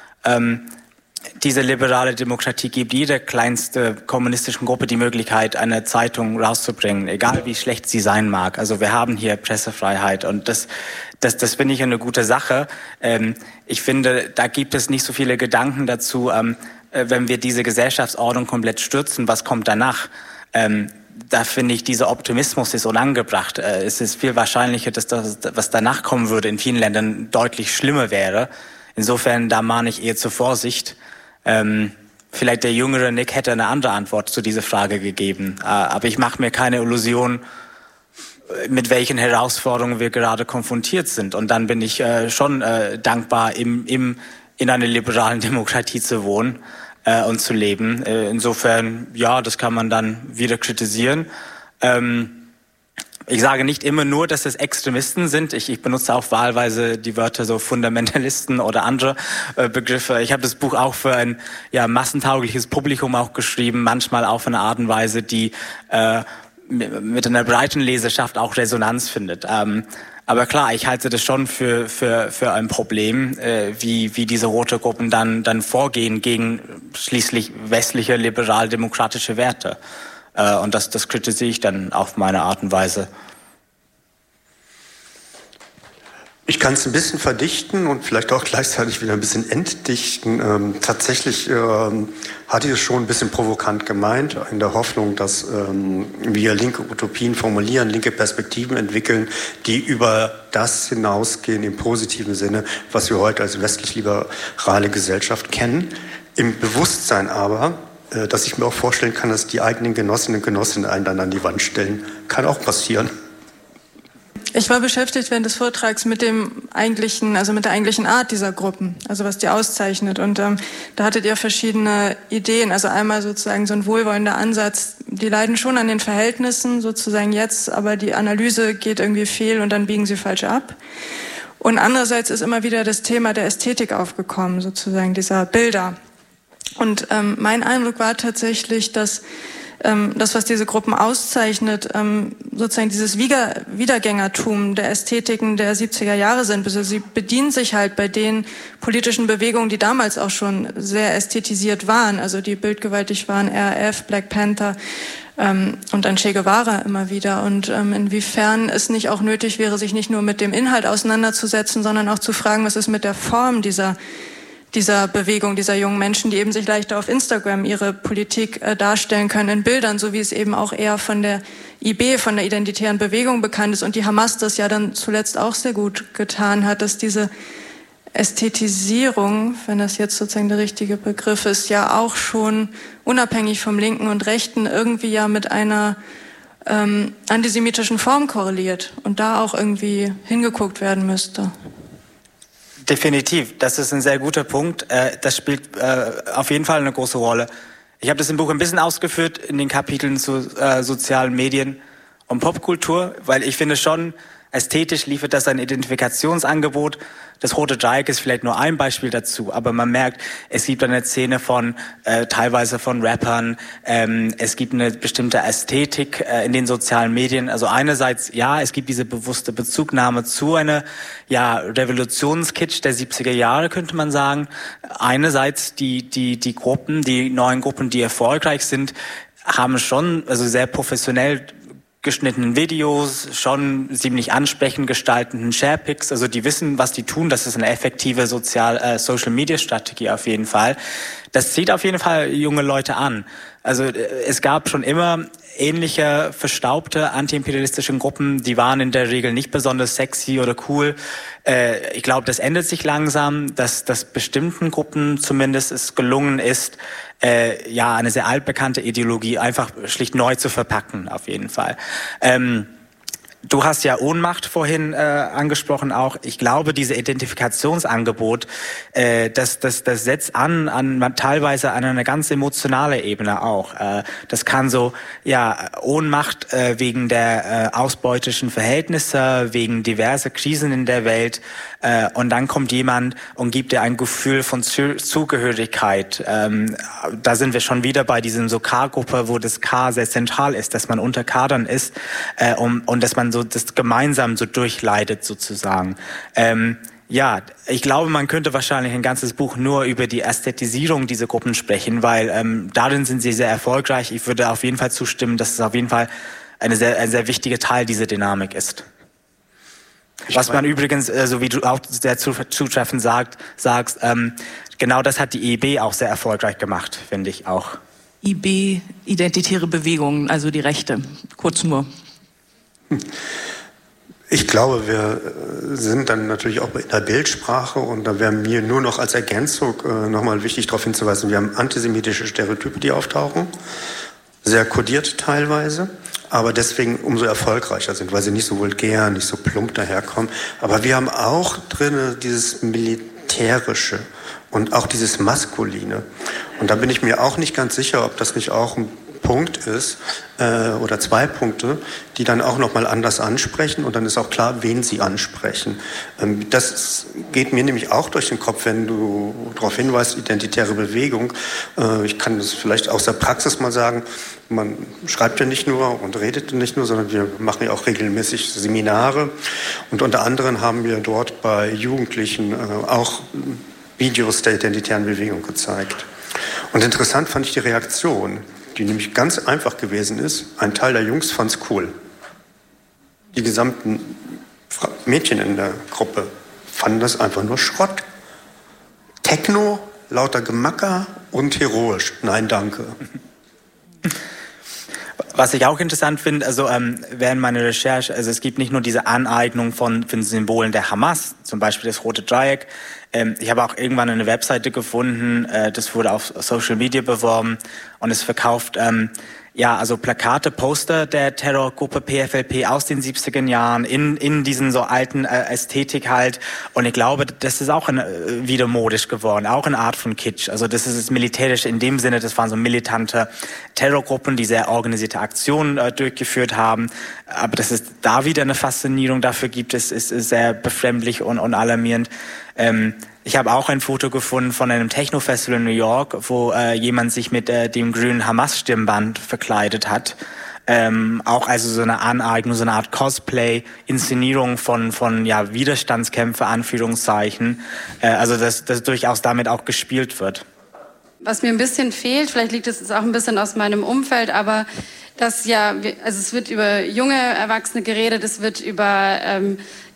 diese liberale Demokratie gibt jeder kleinste kommunistischen Gruppe die Möglichkeit, eine Zeitung rauszubringen, egal wie schlecht sie sein mag. Also wir haben hier Pressefreiheit und das finde ich eine gute Sache. Ich finde, da gibt es nicht so viele Gedanken dazu, wenn wir diese Gesellschaftsordnung komplett stürzen, was kommt danach? Da finde ich, dieser Optimismus ist unangebracht. Es ist viel wahrscheinlicher, dass das, was danach kommen würde, in vielen Ländern deutlich schlimmer wäre. Insofern, da mahne ich eher zur Vorsicht. Vielleicht der jüngere Nick hätte eine andere Antwort zu dieser Frage gegeben. Aber ich mache mir keine Illusion, mit welchen Herausforderungen wir gerade konfrontiert sind. Und dann bin ich schon dankbar, in einer liberalen Demokratie zu wohnen und zu leben. Insofern, das kann man dann wieder kritisieren. Ich sage nicht immer nur, dass es Extremisten sind. Ich benutze auch wahlweise die Wörter so Fundamentalisten oder andere Begriffe. Ich habe das Buch auch für ein massentaugliches Publikum auch geschrieben, manchmal auf eine Art und Weise, die mit einer breiten Leserschaft auch Resonanz findet. Aber klar, ich halte das schon für ein Problem, wie diese rote Gruppen dann vorgehen gegen schließlich westliche liberal-demokratische Werte. Und das kritisiere ich dann auf meine Art und Weise. Ich kann es ein bisschen verdichten und vielleicht auch gleichzeitig wieder ein bisschen entdichten. Tatsächlich hatte ich es schon ein bisschen provokant gemeint, in der Hoffnung, dass wir linke Utopien formulieren, linke Perspektiven entwickeln, die über das hinausgehen im positiven Sinne, was wir heute als westlich-liberale Gesellschaft kennen. Im Bewusstsein aber, dass ich mir auch vorstellen kann, dass die eigenen Genossinnen und Genossen einen dann an die Wand stellen. Kann auch passieren. Ich war beschäftigt während des Vortrags mit der eigentlichen Art dieser Gruppen, also was die auszeichnet. Und da hattet ihr verschiedene Ideen. Also einmal sozusagen so ein wohlwollender Ansatz, die leiden schon an den Verhältnissen sozusagen jetzt, aber die Analyse geht irgendwie fehl und dann biegen sie falsch ab. Und andererseits ist immer wieder das Thema der Ästhetik aufgekommen, sozusagen dieser Bilder. Und mein Eindruck war tatsächlich, dass das, was diese Gruppen auszeichnet, sozusagen dieses Wiedergängertum der Ästhetiken der 70er Jahre sind. Also sie bedienen sich halt bei den politischen Bewegungen, die damals auch schon sehr ästhetisiert waren, also die bildgewaltig waren, RAF, Black Panther und dann Che Guevara immer wieder. Und inwiefern es nicht auch nötig wäre, sich nicht nur mit dem Inhalt auseinanderzusetzen, sondern auch zu fragen, was ist mit der Form dieser Bewegung, dieser jungen Menschen, die eben sich leichter auf Instagram ihre Politik darstellen können in Bildern, so wie es eben auch eher von der IB von der identitären Bewegung bekannt ist und die Hamas das ja dann zuletzt auch sehr gut getan hat, dass diese Ästhetisierung, wenn das jetzt sozusagen der richtige Begriff ist, ja auch schon unabhängig vom Linken und Rechten irgendwie ja mit einer antisemitischen Form korreliert und da auch irgendwie hingeguckt werden müsste. Definitiv, das ist ein sehr guter Punkt. Das spielt auf jeden Fall eine große Rolle. Ich habe das im Buch ein bisschen ausgeführt in den Kapiteln zu sozialen Medien und Popkultur, weil ich finde schon, ästhetisch liefert das ein Identifikationsangebot. Das Rote Dreieck ist vielleicht nur ein Beispiel dazu, aber man merkt, es gibt eine Szene von teilweise von Rappern, es gibt eine bestimmte Ästhetik in den sozialen Medien. Also einerseits, ja, es gibt diese bewusste Bezugnahme zu einer Revolutionskitsch der 70er Jahre, könnte man sagen. Einerseits die Gruppen, die neuen Gruppen, die erfolgreich sind, haben schon also sehr professionell geschnittenen Videos, schon ziemlich ansprechend gestaltenden Sharepics, also die wissen, was die tun, das ist eine effektive Social-Media-Strategie auf jeden Fall. Das zieht auf jeden Fall junge Leute an. Also es gab schon immer ähnliche verstaubte antiimperialistische Gruppen, die waren in der Regel nicht besonders sexy oder cool. Ich glaube, das ändert sich langsam, dass bestimmten Gruppen zumindest es gelungen ist, eine sehr altbekannte Ideologie einfach schlicht neu zu verpacken, auf jeden Fall. Du hast ja Ohnmacht vorhin angesprochen auch. Ich glaube, diese Identifikationsangebot, das setzt an teilweise an eine ganz emotionale Ebene auch. Das kann so, Ohnmacht wegen der ausbeutischen Verhältnisse, wegen diverser Krisen in der Welt. Und dann kommt jemand und gibt dir ein Gefühl von Zugehörigkeit. Da sind wir schon wieder bei diesem so K-Gruppe, wo das K sehr zentral ist, dass man unter Kadern ist und dass man so das gemeinsam so durchleidet sozusagen. Ich glaube, man könnte wahrscheinlich ein ganzes Buch nur über die Ästhetisierung dieser Gruppen sprechen, weil darin sind sie sehr erfolgreich. Ich würde auf jeden Fall zustimmen, dass es auf jeden Fall ein sehr wichtiger Teil dieser Dynamik ist. Was man übrigens, so wie du auch sehr zutreffend sagst, genau das hat die IB auch sehr erfolgreich gemacht, finde ich auch. IB, Identitäre Bewegungen, also die Rechte, kurz nur. Ich glaube, wir sind dann natürlich auch in der Bildsprache und da wäre mir nur noch als Ergänzung nochmal wichtig darauf hinzuweisen, wir haben antisemitische Stereotype, die auftauchen, sehr kodiert teilweise, aber deswegen umso erfolgreicher sind, weil sie nicht so vulgär, nicht so plump daherkommen. Aber wir haben auch drin dieses Militärische und auch dieses Maskuline. Und da bin ich mir auch nicht ganz sicher, ob das nicht auch ein Punkt ist oder 2 Punkte, die dann auch nochmal anders ansprechen und dann ist auch klar, wen sie ansprechen. Das geht mir nämlich auch durch den Kopf, wenn du darauf hinweist, identitäre Bewegung. Ich kann das vielleicht aus der Praxis mal sagen, man schreibt ja nicht nur und redet nicht nur, sondern wir machen ja auch regelmäßig Seminare und unter anderem haben wir dort bei Jugendlichen auch Videos der identitären Bewegung gezeigt. Und interessant fand ich die Reaktion, die nämlich ganz einfach gewesen ist. Ein Teil der Jungs fand es cool. Die gesamten Mädchen in der Gruppe fanden das einfach nur Schrott. Techno, lauter Gemacker und heroisch. Nein, danke. Was ich auch interessant finde, also während meiner Recherche, also es gibt nicht nur diese Aneignung von Symbolen der Hamas, zum Beispiel das Rote Dreieck. Ich habe auch irgendwann eine Webseite gefunden, das wurde auf Social Media beworben und es verkauft also Plakate, Poster der Terrorgruppe PFLP aus den 70er Jahren in diesen so alten Ästhetik halt. Und ich glaube, das ist auch wieder modisch geworden, auch eine Art von Kitsch. Also das ist das Militärische in dem Sinne, das waren so militante Terrorgruppen, die sehr organisierte Aktionen durchgeführt haben. Aber dass es da wieder eine Faszinierung dafür gibt, ist sehr befremdlich und alarmierend. Ich habe auch ein Foto gefunden von einem Techno-Festival in New York, wo jemand sich mit dem grünen Hamas-Stirnband verkleidet hat. Auch also so eine Aneignung, so eine Art Cosplay, Inszenierung von Widerstandskämpfer, Anführungszeichen. Also dass durchaus damit auch gespielt wird. Was mir ein bisschen fehlt, vielleicht liegt es auch ein bisschen aus meinem Umfeld, aber es wird über junge Erwachsene geredet, es wird über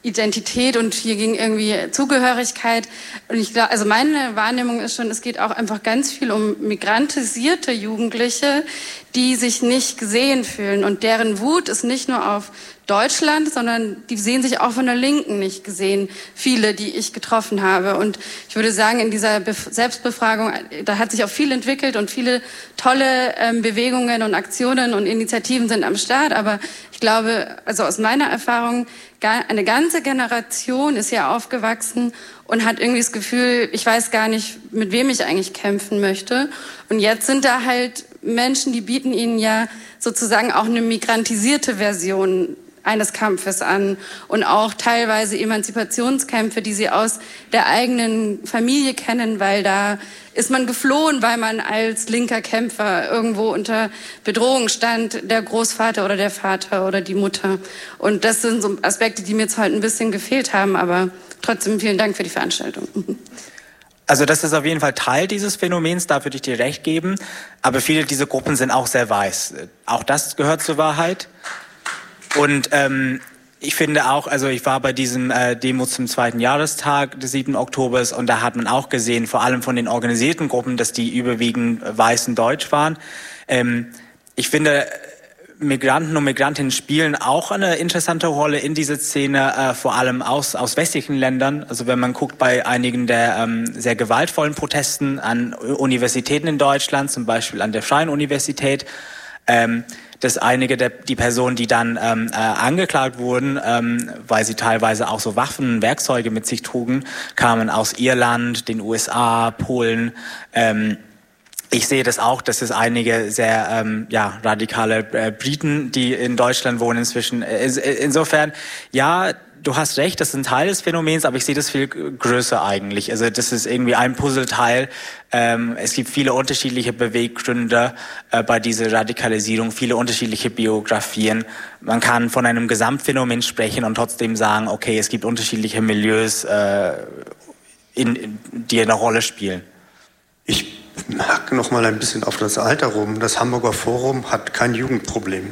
Identität und hier ging irgendwie Zugehörigkeit. Und ich glaube, also meine Wahrnehmung ist schon, es geht auch einfach ganz viel um migrantisierte Jugendliche, die sich nicht gesehen fühlen. Und deren Wut ist nicht nur auf Deutschland, sondern die sehen sich auch von der Linken nicht gesehen. Viele, die ich getroffen habe. Und ich würde sagen, in dieser Selbstbefragung, da hat sich auch viel entwickelt und viele tolle Bewegungen und Aktionen und Initiativen sind am Start. Aber ich glaube, also aus meiner Erfahrung, eine ganze Generation ist ja aufgewachsen und hat irgendwie das Gefühl, ich weiß gar nicht, mit wem ich eigentlich kämpfen möchte. Und jetzt sind da halt Menschen, die bieten ihnen ja sozusagen auch eine migrantisierte Version eines Kampfes an und auch teilweise Emanzipationskämpfe, die sie aus der eigenen Familie kennen, weil da ist man geflohen, weil man als linker Kämpfer irgendwo unter Bedrohung stand, der Großvater oder der Vater oder die Mutter. Und das sind so Aspekte, die mir jetzt heute ein bisschen gefehlt haben, aber trotzdem vielen Dank für die Veranstaltung. Also das ist auf jeden Fall Teil dieses Phänomens, da würde ich dir recht geben, aber viele dieser Gruppen sind auch sehr weiß. Auch das gehört zur Wahrheit. Und ich finde auch, also ich war bei diesem Demo zum 2. Jahrestag des 7. Oktobers und da hat man auch gesehen, vor allem von den organisierten Gruppen, dass die überwiegend weiß und deutsch waren. Ich finde, Migranten und Migrantinnen spielen auch eine interessante Rolle in dieser Szene, vor allem aus westlichen Ländern. Also wenn man guckt bei einigen der sehr gewaltvollen Protesten an Universitäten in Deutschland, zum Beispiel an der Freien Universität, dass einige die Personen, die dann angeklagt wurden, weil sie teilweise auch so Waffen und Werkzeuge mit sich trugen, kamen aus Irland, den USA, Polen. Ich sehe das auch, dass es einige sehr radikale Briten, die in Deutschland wohnen inzwischen. Insofern, ja, du hast recht, das ist ein Teil des Phänomens, aber ich sehe das viel größer eigentlich. Also das ist irgendwie ein Puzzleteil. Es gibt viele unterschiedliche Beweggründe bei dieser Radikalisierung, viele unterschiedliche Biografien. Man kann von einem Gesamtphänomen sprechen und trotzdem sagen, okay, es gibt unterschiedliche Milieus, die eine Rolle spielen. Ich hake noch mal ein bisschen auf das Alter rum. Das Hamburger Forum hat kein Jugendproblem,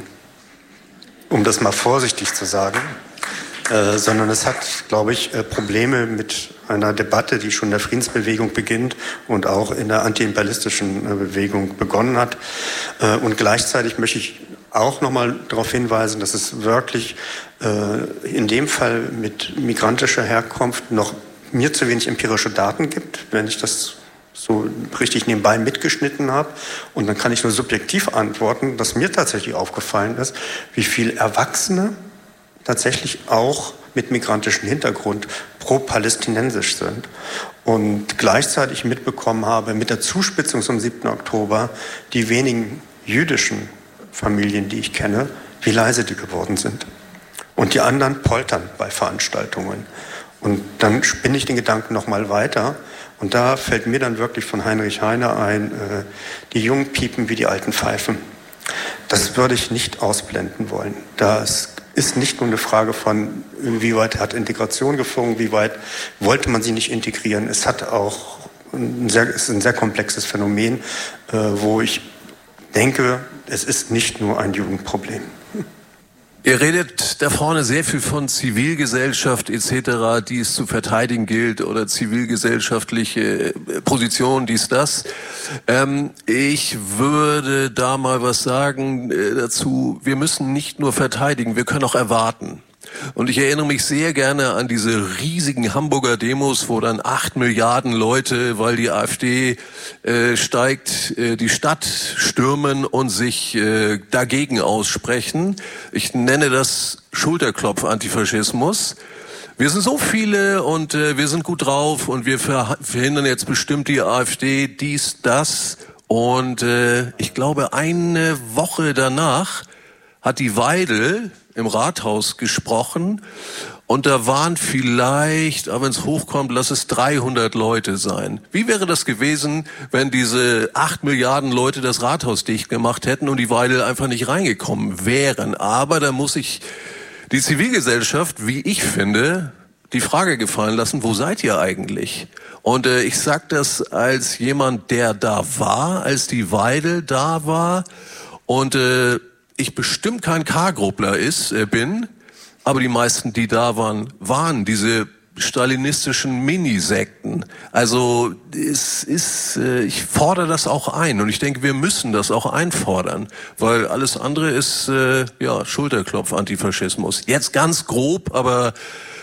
um das mal vorsichtig zu sagen. Sondern es hat, glaube ich, Probleme mit einer Debatte, die schon in der Friedensbewegung beginnt und auch in der antiimperialistischen Bewegung begonnen hat. Und gleichzeitig möchte ich auch noch mal darauf hinweisen, dass es wirklich in dem Fall mit migrantischer Herkunft noch mir zu wenig empirische Daten gibt, wenn ich das so richtig nebenbei mitgeschnitten habe. Und dann kann ich nur subjektiv antworten, dass mir tatsächlich aufgefallen ist, wie viele Erwachsene tatsächlich auch mit migrantischem Hintergrund pro-palästinensisch sind. Und gleichzeitig mitbekommen habe, mit der Zuspitzung zum 7. Oktober, die wenigen jüdischen Familien, die ich kenne, wie leise die geworden sind. Und die anderen poltern bei Veranstaltungen. Und dann spinne ich den Gedanken noch mal weiter. Und da fällt mir dann wirklich von Heinrich Heine ein, die Jungen piepen wie die alten Pfeifen. Das würde ich nicht ausblenden wollen. Das ist nicht nur eine Frage von, wie weit hat Integration gefunkt, wie weit wollte man sie nicht integrieren. Es hat auch ist ein sehr komplexes Phänomen, wo ich denke, es ist nicht nur ein Jugendproblem. Ihr redet da vorne sehr viel von Zivilgesellschaft etc., die es zu verteidigen gilt oder zivilgesellschaftliche Position, dies, das. Ich würde da mal was sagen dazu. Wir müssen nicht nur verteidigen, wir können auch erwarten. Und ich erinnere mich sehr gerne an diese riesigen Hamburger Demos, wo dann 8 Milliarden Leute, weil die AfD steigt, die Stadt stürmen und sich dagegen aussprechen. Ich nenne das Schulterklopf-Antifaschismus. Wir sind so viele und wir sind gut drauf und wir verhindern jetzt bestimmt die AfD, dies, das. Und ich glaube, eine Woche danach hat die Weidel im Rathaus gesprochen und da waren vielleicht, aber wenn es hochkommt, lass es 300 Leute sein. Wie wäre das gewesen, wenn diese 8 Milliarden Leute das Rathaus dicht gemacht hätten und die Weidel einfach nicht reingekommen wären? Aber da muss ich die Zivilgesellschaft, wie ich finde, die Frage gefallen lassen, wo seid ihr eigentlich? Und ich sag das als jemand, der da war, als die Weidel da war und ich bestimmt kein K-Gruppler bin, aber die meisten, die da waren, waren diese stalinistischen Minisekten. Also ich fordere das auch ein und ich denke, wir müssen das auch einfordern, weil alles andere ist Schulterklopf-Antifaschismus. Jetzt ganz grob, aber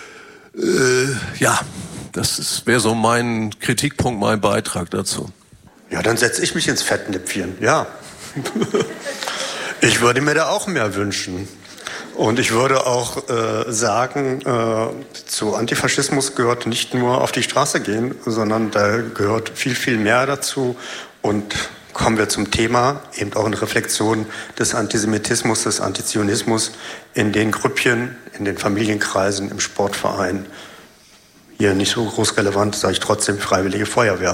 das wäre so mein Kritikpunkt, mein Beitrag dazu. Ja, dann setze ich mich ins Fettnäpfchen, ja. Ich würde mir da auch mehr wünschen. Und ich würde auch sagen, zu Antifaschismus gehört nicht nur auf die Straße gehen, sondern da gehört viel, viel mehr dazu. Und kommen wir zum Thema, eben auch in Reflexion des Antisemitismus, des Antizionismus in den Grüppchen, in den Familienkreisen, im Sportverein. Hier nicht so groß relevant, sage ich trotzdem, Freiwillige Feuerwehr.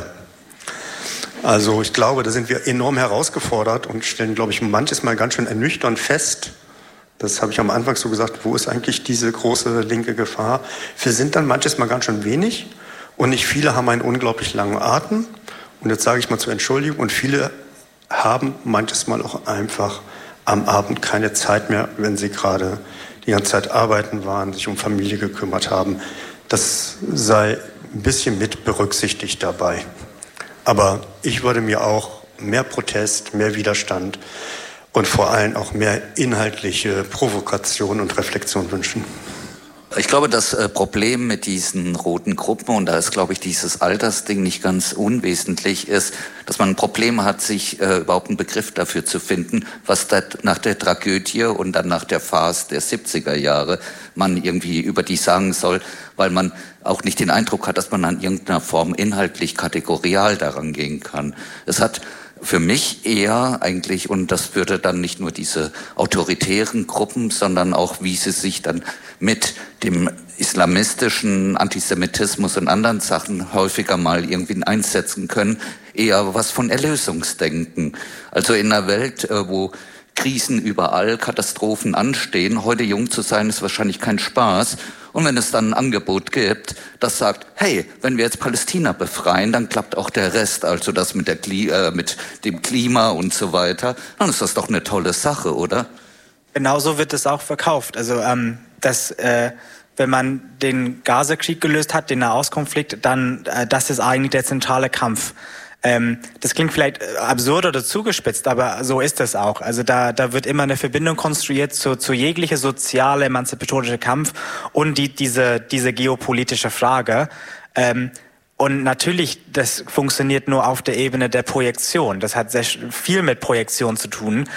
Also ich glaube, da sind wir enorm herausgefordert und stellen, glaube ich, manches Mal ganz schön ernüchternd fest. Das habe ich am Anfang so gesagt, wo ist eigentlich diese große linke Gefahr? Wir sind dann manches Mal ganz schön wenig und nicht viele haben einen unglaublich langen Atem. Und jetzt sage ich mal zur Entschuldigung, und viele haben manches Mal auch einfach am Abend keine Zeit mehr, wenn sie gerade die ganze Zeit arbeiten waren, sich um Familie gekümmert haben. Das sei ein bisschen mit berücksichtigt dabei. Aber ich würde mir auch mehr Protest, mehr Widerstand und vor allem auch mehr inhaltliche Provokation und Reflexion wünschen. Ich glaube, das Problem mit diesen roten Gruppen, und da ist, glaube ich, dieses Altersding nicht ganz unwesentlich, ist, dass man ein Problem hat, sich überhaupt einen Begriff dafür zu finden, was nach der Tragödie und dann nach der Phase der 70er Jahre man irgendwie über die sagen soll, weil man auch nicht den Eindruck hat, dass man an irgendeiner Form inhaltlich kategorial daran gehen kann. Es hat für mich eher eigentlich, und das würde dann nicht nur diese autoritären Gruppen, sondern auch, wie sie sich dann mit dem islamistischen Antisemitismus und anderen Sachen häufiger mal irgendwie einsetzen können, eher was von Erlösungsdenken. Also in einer Welt, wo Krisen überall, Katastrophen anstehen, heute jung zu sein, ist wahrscheinlich kein Spaß. Und wenn es dann ein Angebot gibt, das sagt, hey, wenn wir jetzt Palästina befreien, dann klappt auch der Rest, also das mit dem Klima und so weiter, dann ist das doch eine tolle Sache, oder? Genauso wird es auch verkauft. Also wenn man den Gaza-Krieg gelöst hat, den Nahostkonflikt, dann das ist eigentlich der zentrale Kampf. Das klingt vielleicht absurd oder zugespitzt, aber so ist es auch. Also da wird immer eine Verbindung konstruiert zu jeglicher soziale, emanzipatorische Kampf und diese geopolitische Frage. Und natürlich, das funktioniert nur auf der Ebene der Projektion. Das hat sehr viel mit Projektion zu tun.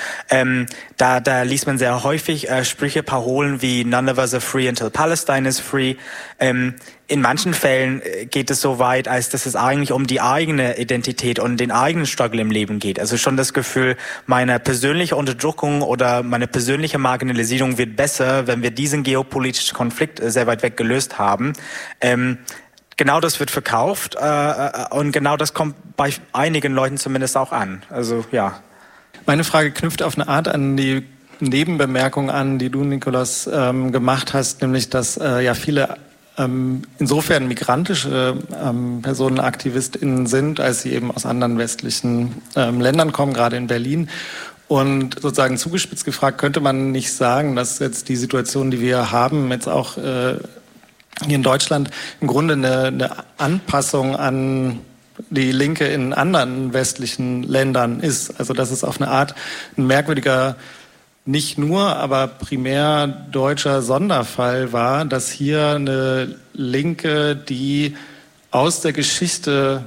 Da liest man sehr häufig Sprüche, Parolen wie "None of us are free until Palestine is free". In manchen Fällen geht es so weit, als dass es eigentlich um die eigene Identität und den eigenen Struggle im Leben geht. Also schon das Gefühl, meine persönliche Unterdrückung oder meine persönliche Marginalisierung wird besser, wenn wir diesen geopolitischen Konflikt sehr weit weg gelöst haben. Genau das wird verkauft und genau das kommt bei einigen Leuten zumindest auch an. Also ja. Meine Frage knüpft auf eine Art an die Nebenbemerkung an, die du, Nikolaus, gemacht hast, nämlich dass viele insofern migrantische PersonenaktivistInnen sind, als sie eben aus anderen westlichen Ländern kommen, gerade in Berlin. Und sozusagen zugespitzt gefragt, könnte man nicht sagen, dass jetzt die Situation, die wir haben, jetzt auch hier in Deutschland im Grunde eine Anpassung an die Linke in anderen westlichen Ländern ist? Also dass es auf eine Art ein merkwürdiger, nicht nur, aber primär deutscher Sonderfall war, dass hier eine Linke, die aus der Geschichte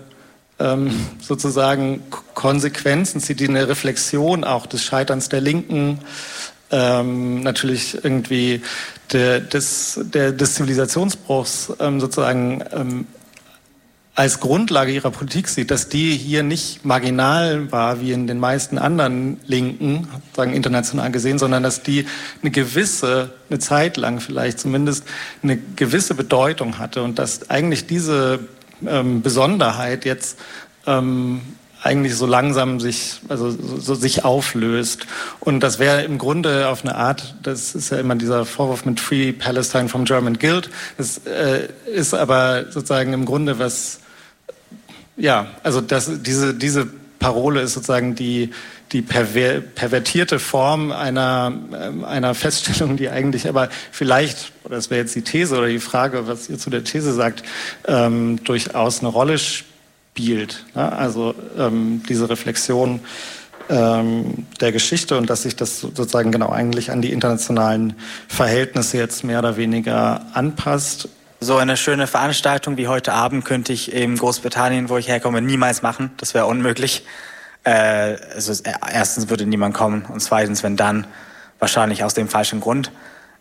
sozusagen Konsequenzen zieht, die eine Reflexion auch des Scheiterns der Linken, natürlich irgendwie des Zivilisationsbruchs sozusagen als Grundlage ihrer Politik sieht, dass die hier nicht marginal war, wie in den meisten anderen Linken, sagen international gesehen, sondern dass die eine Zeit lang vielleicht zumindest eine gewisse Bedeutung hatte und dass eigentlich diese Besonderheit jetzt eigentlich so langsam sich auflöst. Und das wäre im Grunde auf eine Art, das ist ja immer dieser Vorwurf mit Free Palestine from German Guilt, das ist aber sozusagen im Grunde was, ja, also diese Parole ist sozusagen die pervertierte Form einer Feststellung, die eigentlich aber vielleicht, oder das wäre jetzt die These oder die Frage, was ihr zu der These sagt, durchaus eine Rolle spielt. Ne? Also diese Reflexion der Geschichte und dass sich das sozusagen genau eigentlich an die internationalen Verhältnisse jetzt mehr oder weniger anpasst. So eine schöne Veranstaltung wie heute Abend könnte ich in Großbritannien, wo ich herkomme, niemals machen. Das wäre unmöglich. Also erstens würde niemand kommen und zweitens, wenn dann, wahrscheinlich aus dem falschen Grund.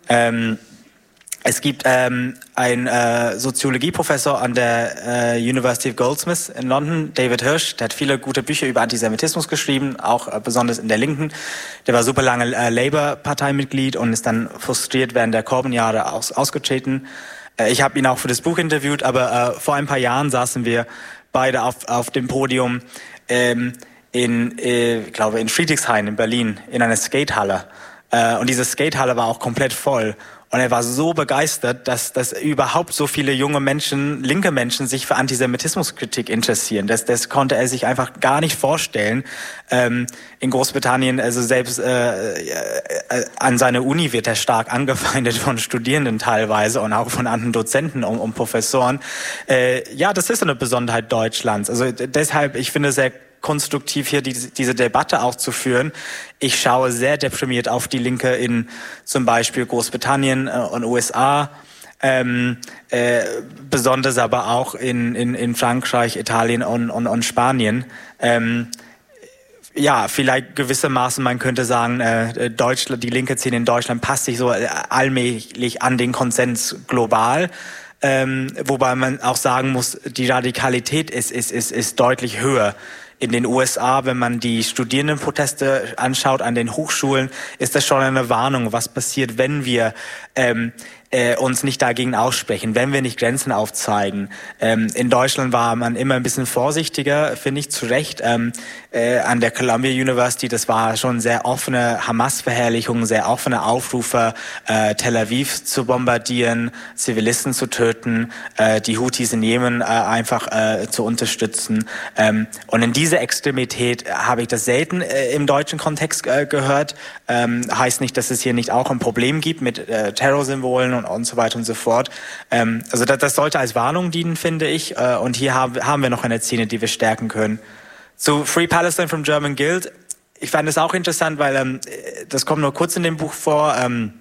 Es gibt einen Soziologieprofessor an der University of Goldsmiths in London, David Hirsch, der hat viele gute Bücher über Antisemitismus geschrieben, auch besonders in der Linken. Der war super lange Labour-Parteimitglied und ist dann frustriert während der Corbyn-Jahre ausgetreten. Ich habe ihn auch für das Buch interviewt, aber vor ein paar Jahren saßen wir beide auf dem Podium ich glaube in Friedrichshain in Berlin in einer Skatehalle. Und diese Skatehalle war auch komplett voll. Und er war so begeistert, dass überhaupt so viele junge Menschen, linke Menschen, sich für Antisemitismuskritik interessieren. Das konnte er sich einfach gar nicht vorstellen. In Großbritannien, also selbst an seiner Uni wird er stark angefeindet von Studierenden teilweise und auch von anderen Dozenten und Professoren. Ja, das ist eine Besonderheit Deutschlands. Also deshalb, ich finde es sehr konstruktiv hier diese Debatte auch zu führen. Ich schaue sehr deprimiert auf die Linke in zum Beispiel Großbritannien und USA, besonders aber auch in Frankreich, Italien und Spanien. Ja, vielleicht gewissermaßen, man könnte sagen, Deutschland, die linke Szene in Deutschland passt sich so allmählich an den Konsens global. Wobei man auch sagen muss, die Radikalität ist deutlich höher. In den USA, wenn man die Studierendenproteste anschaut an den Hochschulen, ist das schon eine Warnung, was passiert, wenn wir uns nicht dagegen aussprechen, wenn wir nicht Grenzen aufzeigen. In Deutschland war man immer ein bisschen vorsichtiger, finde ich, zu Recht. An der Columbia University, das war schon sehr offene Hamas-Verherrlichung, sehr offene Aufrufe, Tel Aviv zu bombardieren, Zivilisten zu töten, die Houthis in Jemen einfach zu unterstützen. Und in dieser Extremität habe ich das selten im deutschen Kontext gehört. Heißt nicht, dass es hier nicht auch ein Problem gibt mit Terrorsymbolen und so weiter und so fort. Also das sollte als Warnung dienen, finde ich. Und hier haben wir noch eine Szene, die wir stärken können. Zu Free Palestine from German Guild. Ich fand es auch interessant, weil das kommt nur kurz in dem Buch vor.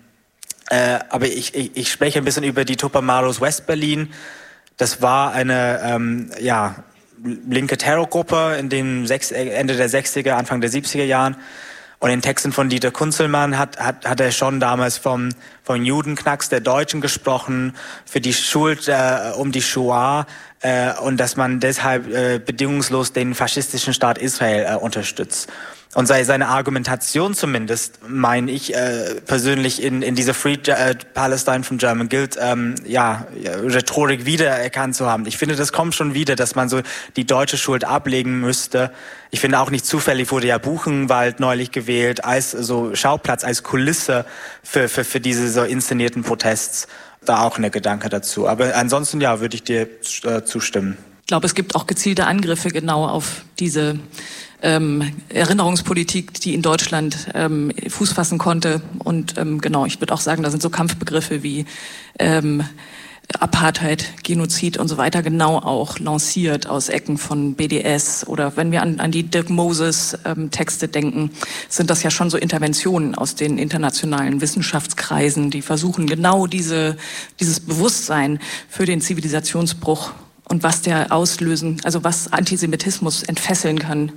Aber ich spreche ein bisschen über die Tupamaros West-Berlin. Das war eine linke Terrorgruppe in den Ende der 60er, Anfang der 70er Jahren. Und in Texten von Dieter Kunzelmann hat er schon damals vom Judenknacks der Deutschen gesprochen, für die Schuld um die Shoah und dass man deshalb bedingungslos den faschistischen Staat Israel unterstützt. Und seine Argumentation zumindest, meine ich persönlich in dieser Free Palestine from German Guild Rhetorik wiedererkannt zu haben. Ich finde, das kommt schon wieder, dass man so die deutsche Schuld ablegen müsste. Ich finde auch nicht zufällig wurde ja Buchenwald neulich gewählt als so Schauplatz, als Kulisse für diese so inszenierten Protests. Da auch eine Gedanke dazu. Aber ansonsten würde ich dir zustimmen. Ich glaube, es gibt auch gezielte Angriffe genau auf diese Erinnerungspolitik, die in Deutschland Fuß fassen konnte. Und genau, ich würde auch sagen, da sind so Kampfbegriffe wie Apartheid, Genozid und so weiter genau auch lanciert aus Ecken von BDS. Oder wenn wir an die Dirk Moses Texte denken, sind das ja schon so Interventionen aus den internationalen Wissenschaftskreisen, die versuchen genau dieses Bewusstsein für den Zivilisationsbruch und was der auslösen, also was Antisemitismus entfesseln kann,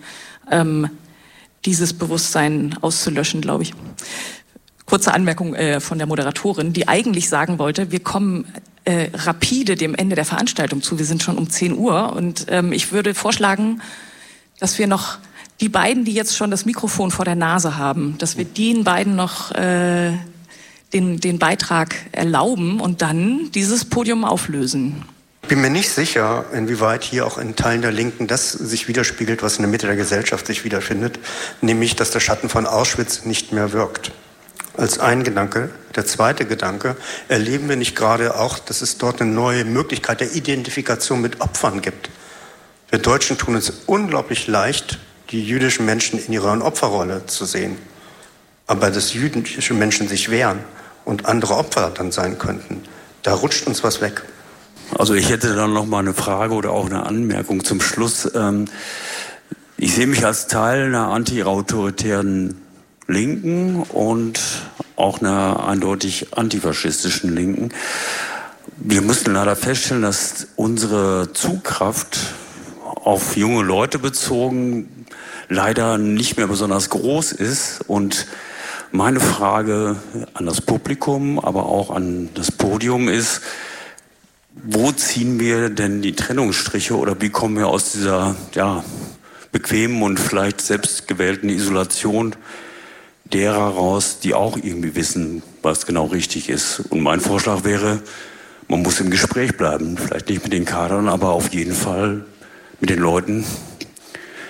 dieses Bewusstsein auszulöschen, glaube ich. Kurze Anmerkung von der Moderatorin, die eigentlich sagen wollte, wir kommen rapide dem Ende der Veranstaltung zu. Wir sind schon um 10 Uhr und ich würde vorschlagen, dass wir noch die beiden, die jetzt schon das Mikrofon vor der Nase haben, dass wir den beiden noch den Beitrag erlauben und dann dieses Podium auflösen. Ich bin mir nicht sicher, inwieweit hier auch in Teilen der Linken das sich widerspiegelt, was in der Mitte der Gesellschaft sich wiederfindet, nämlich, dass der Schatten von Auschwitz nicht mehr wirkt. Als ein Gedanke. Der zweite Gedanke, erleben wir nicht gerade auch, dass es dort eine neue Möglichkeit der Identifikation mit Opfern gibt. Wir Deutschen tun es unglaublich leicht, die jüdischen Menschen in ihrer Opferrolle zu sehen. Aber dass jüdische Menschen sich wehren und andere Opfer dann sein könnten, da rutscht uns was weg. Also ich hätte dann noch mal eine Frage oder auch eine Anmerkung zum Schluss. Ich sehe mich als Teil einer anti-autoritären Linken und auch einer eindeutig antifaschistischen Linken. Wir müssen leider feststellen, dass unsere Zugkraft auf junge Leute bezogen leider nicht mehr besonders groß ist. Und meine Frage an das Publikum, aber auch an das Podium ist, wo ziehen wir denn die Trennungsstriche oder wie kommen wir aus dieser bequemen und vielleicht selbstgewählten Isolation derer raus, die auch irgendwie wissen, was genau richtig ist? Und mein Vorschlag wäre, man muss im Gespräch bleiben, vielleicht nicht mit den Kadern, aber auf jeden Fall mit den Leuten,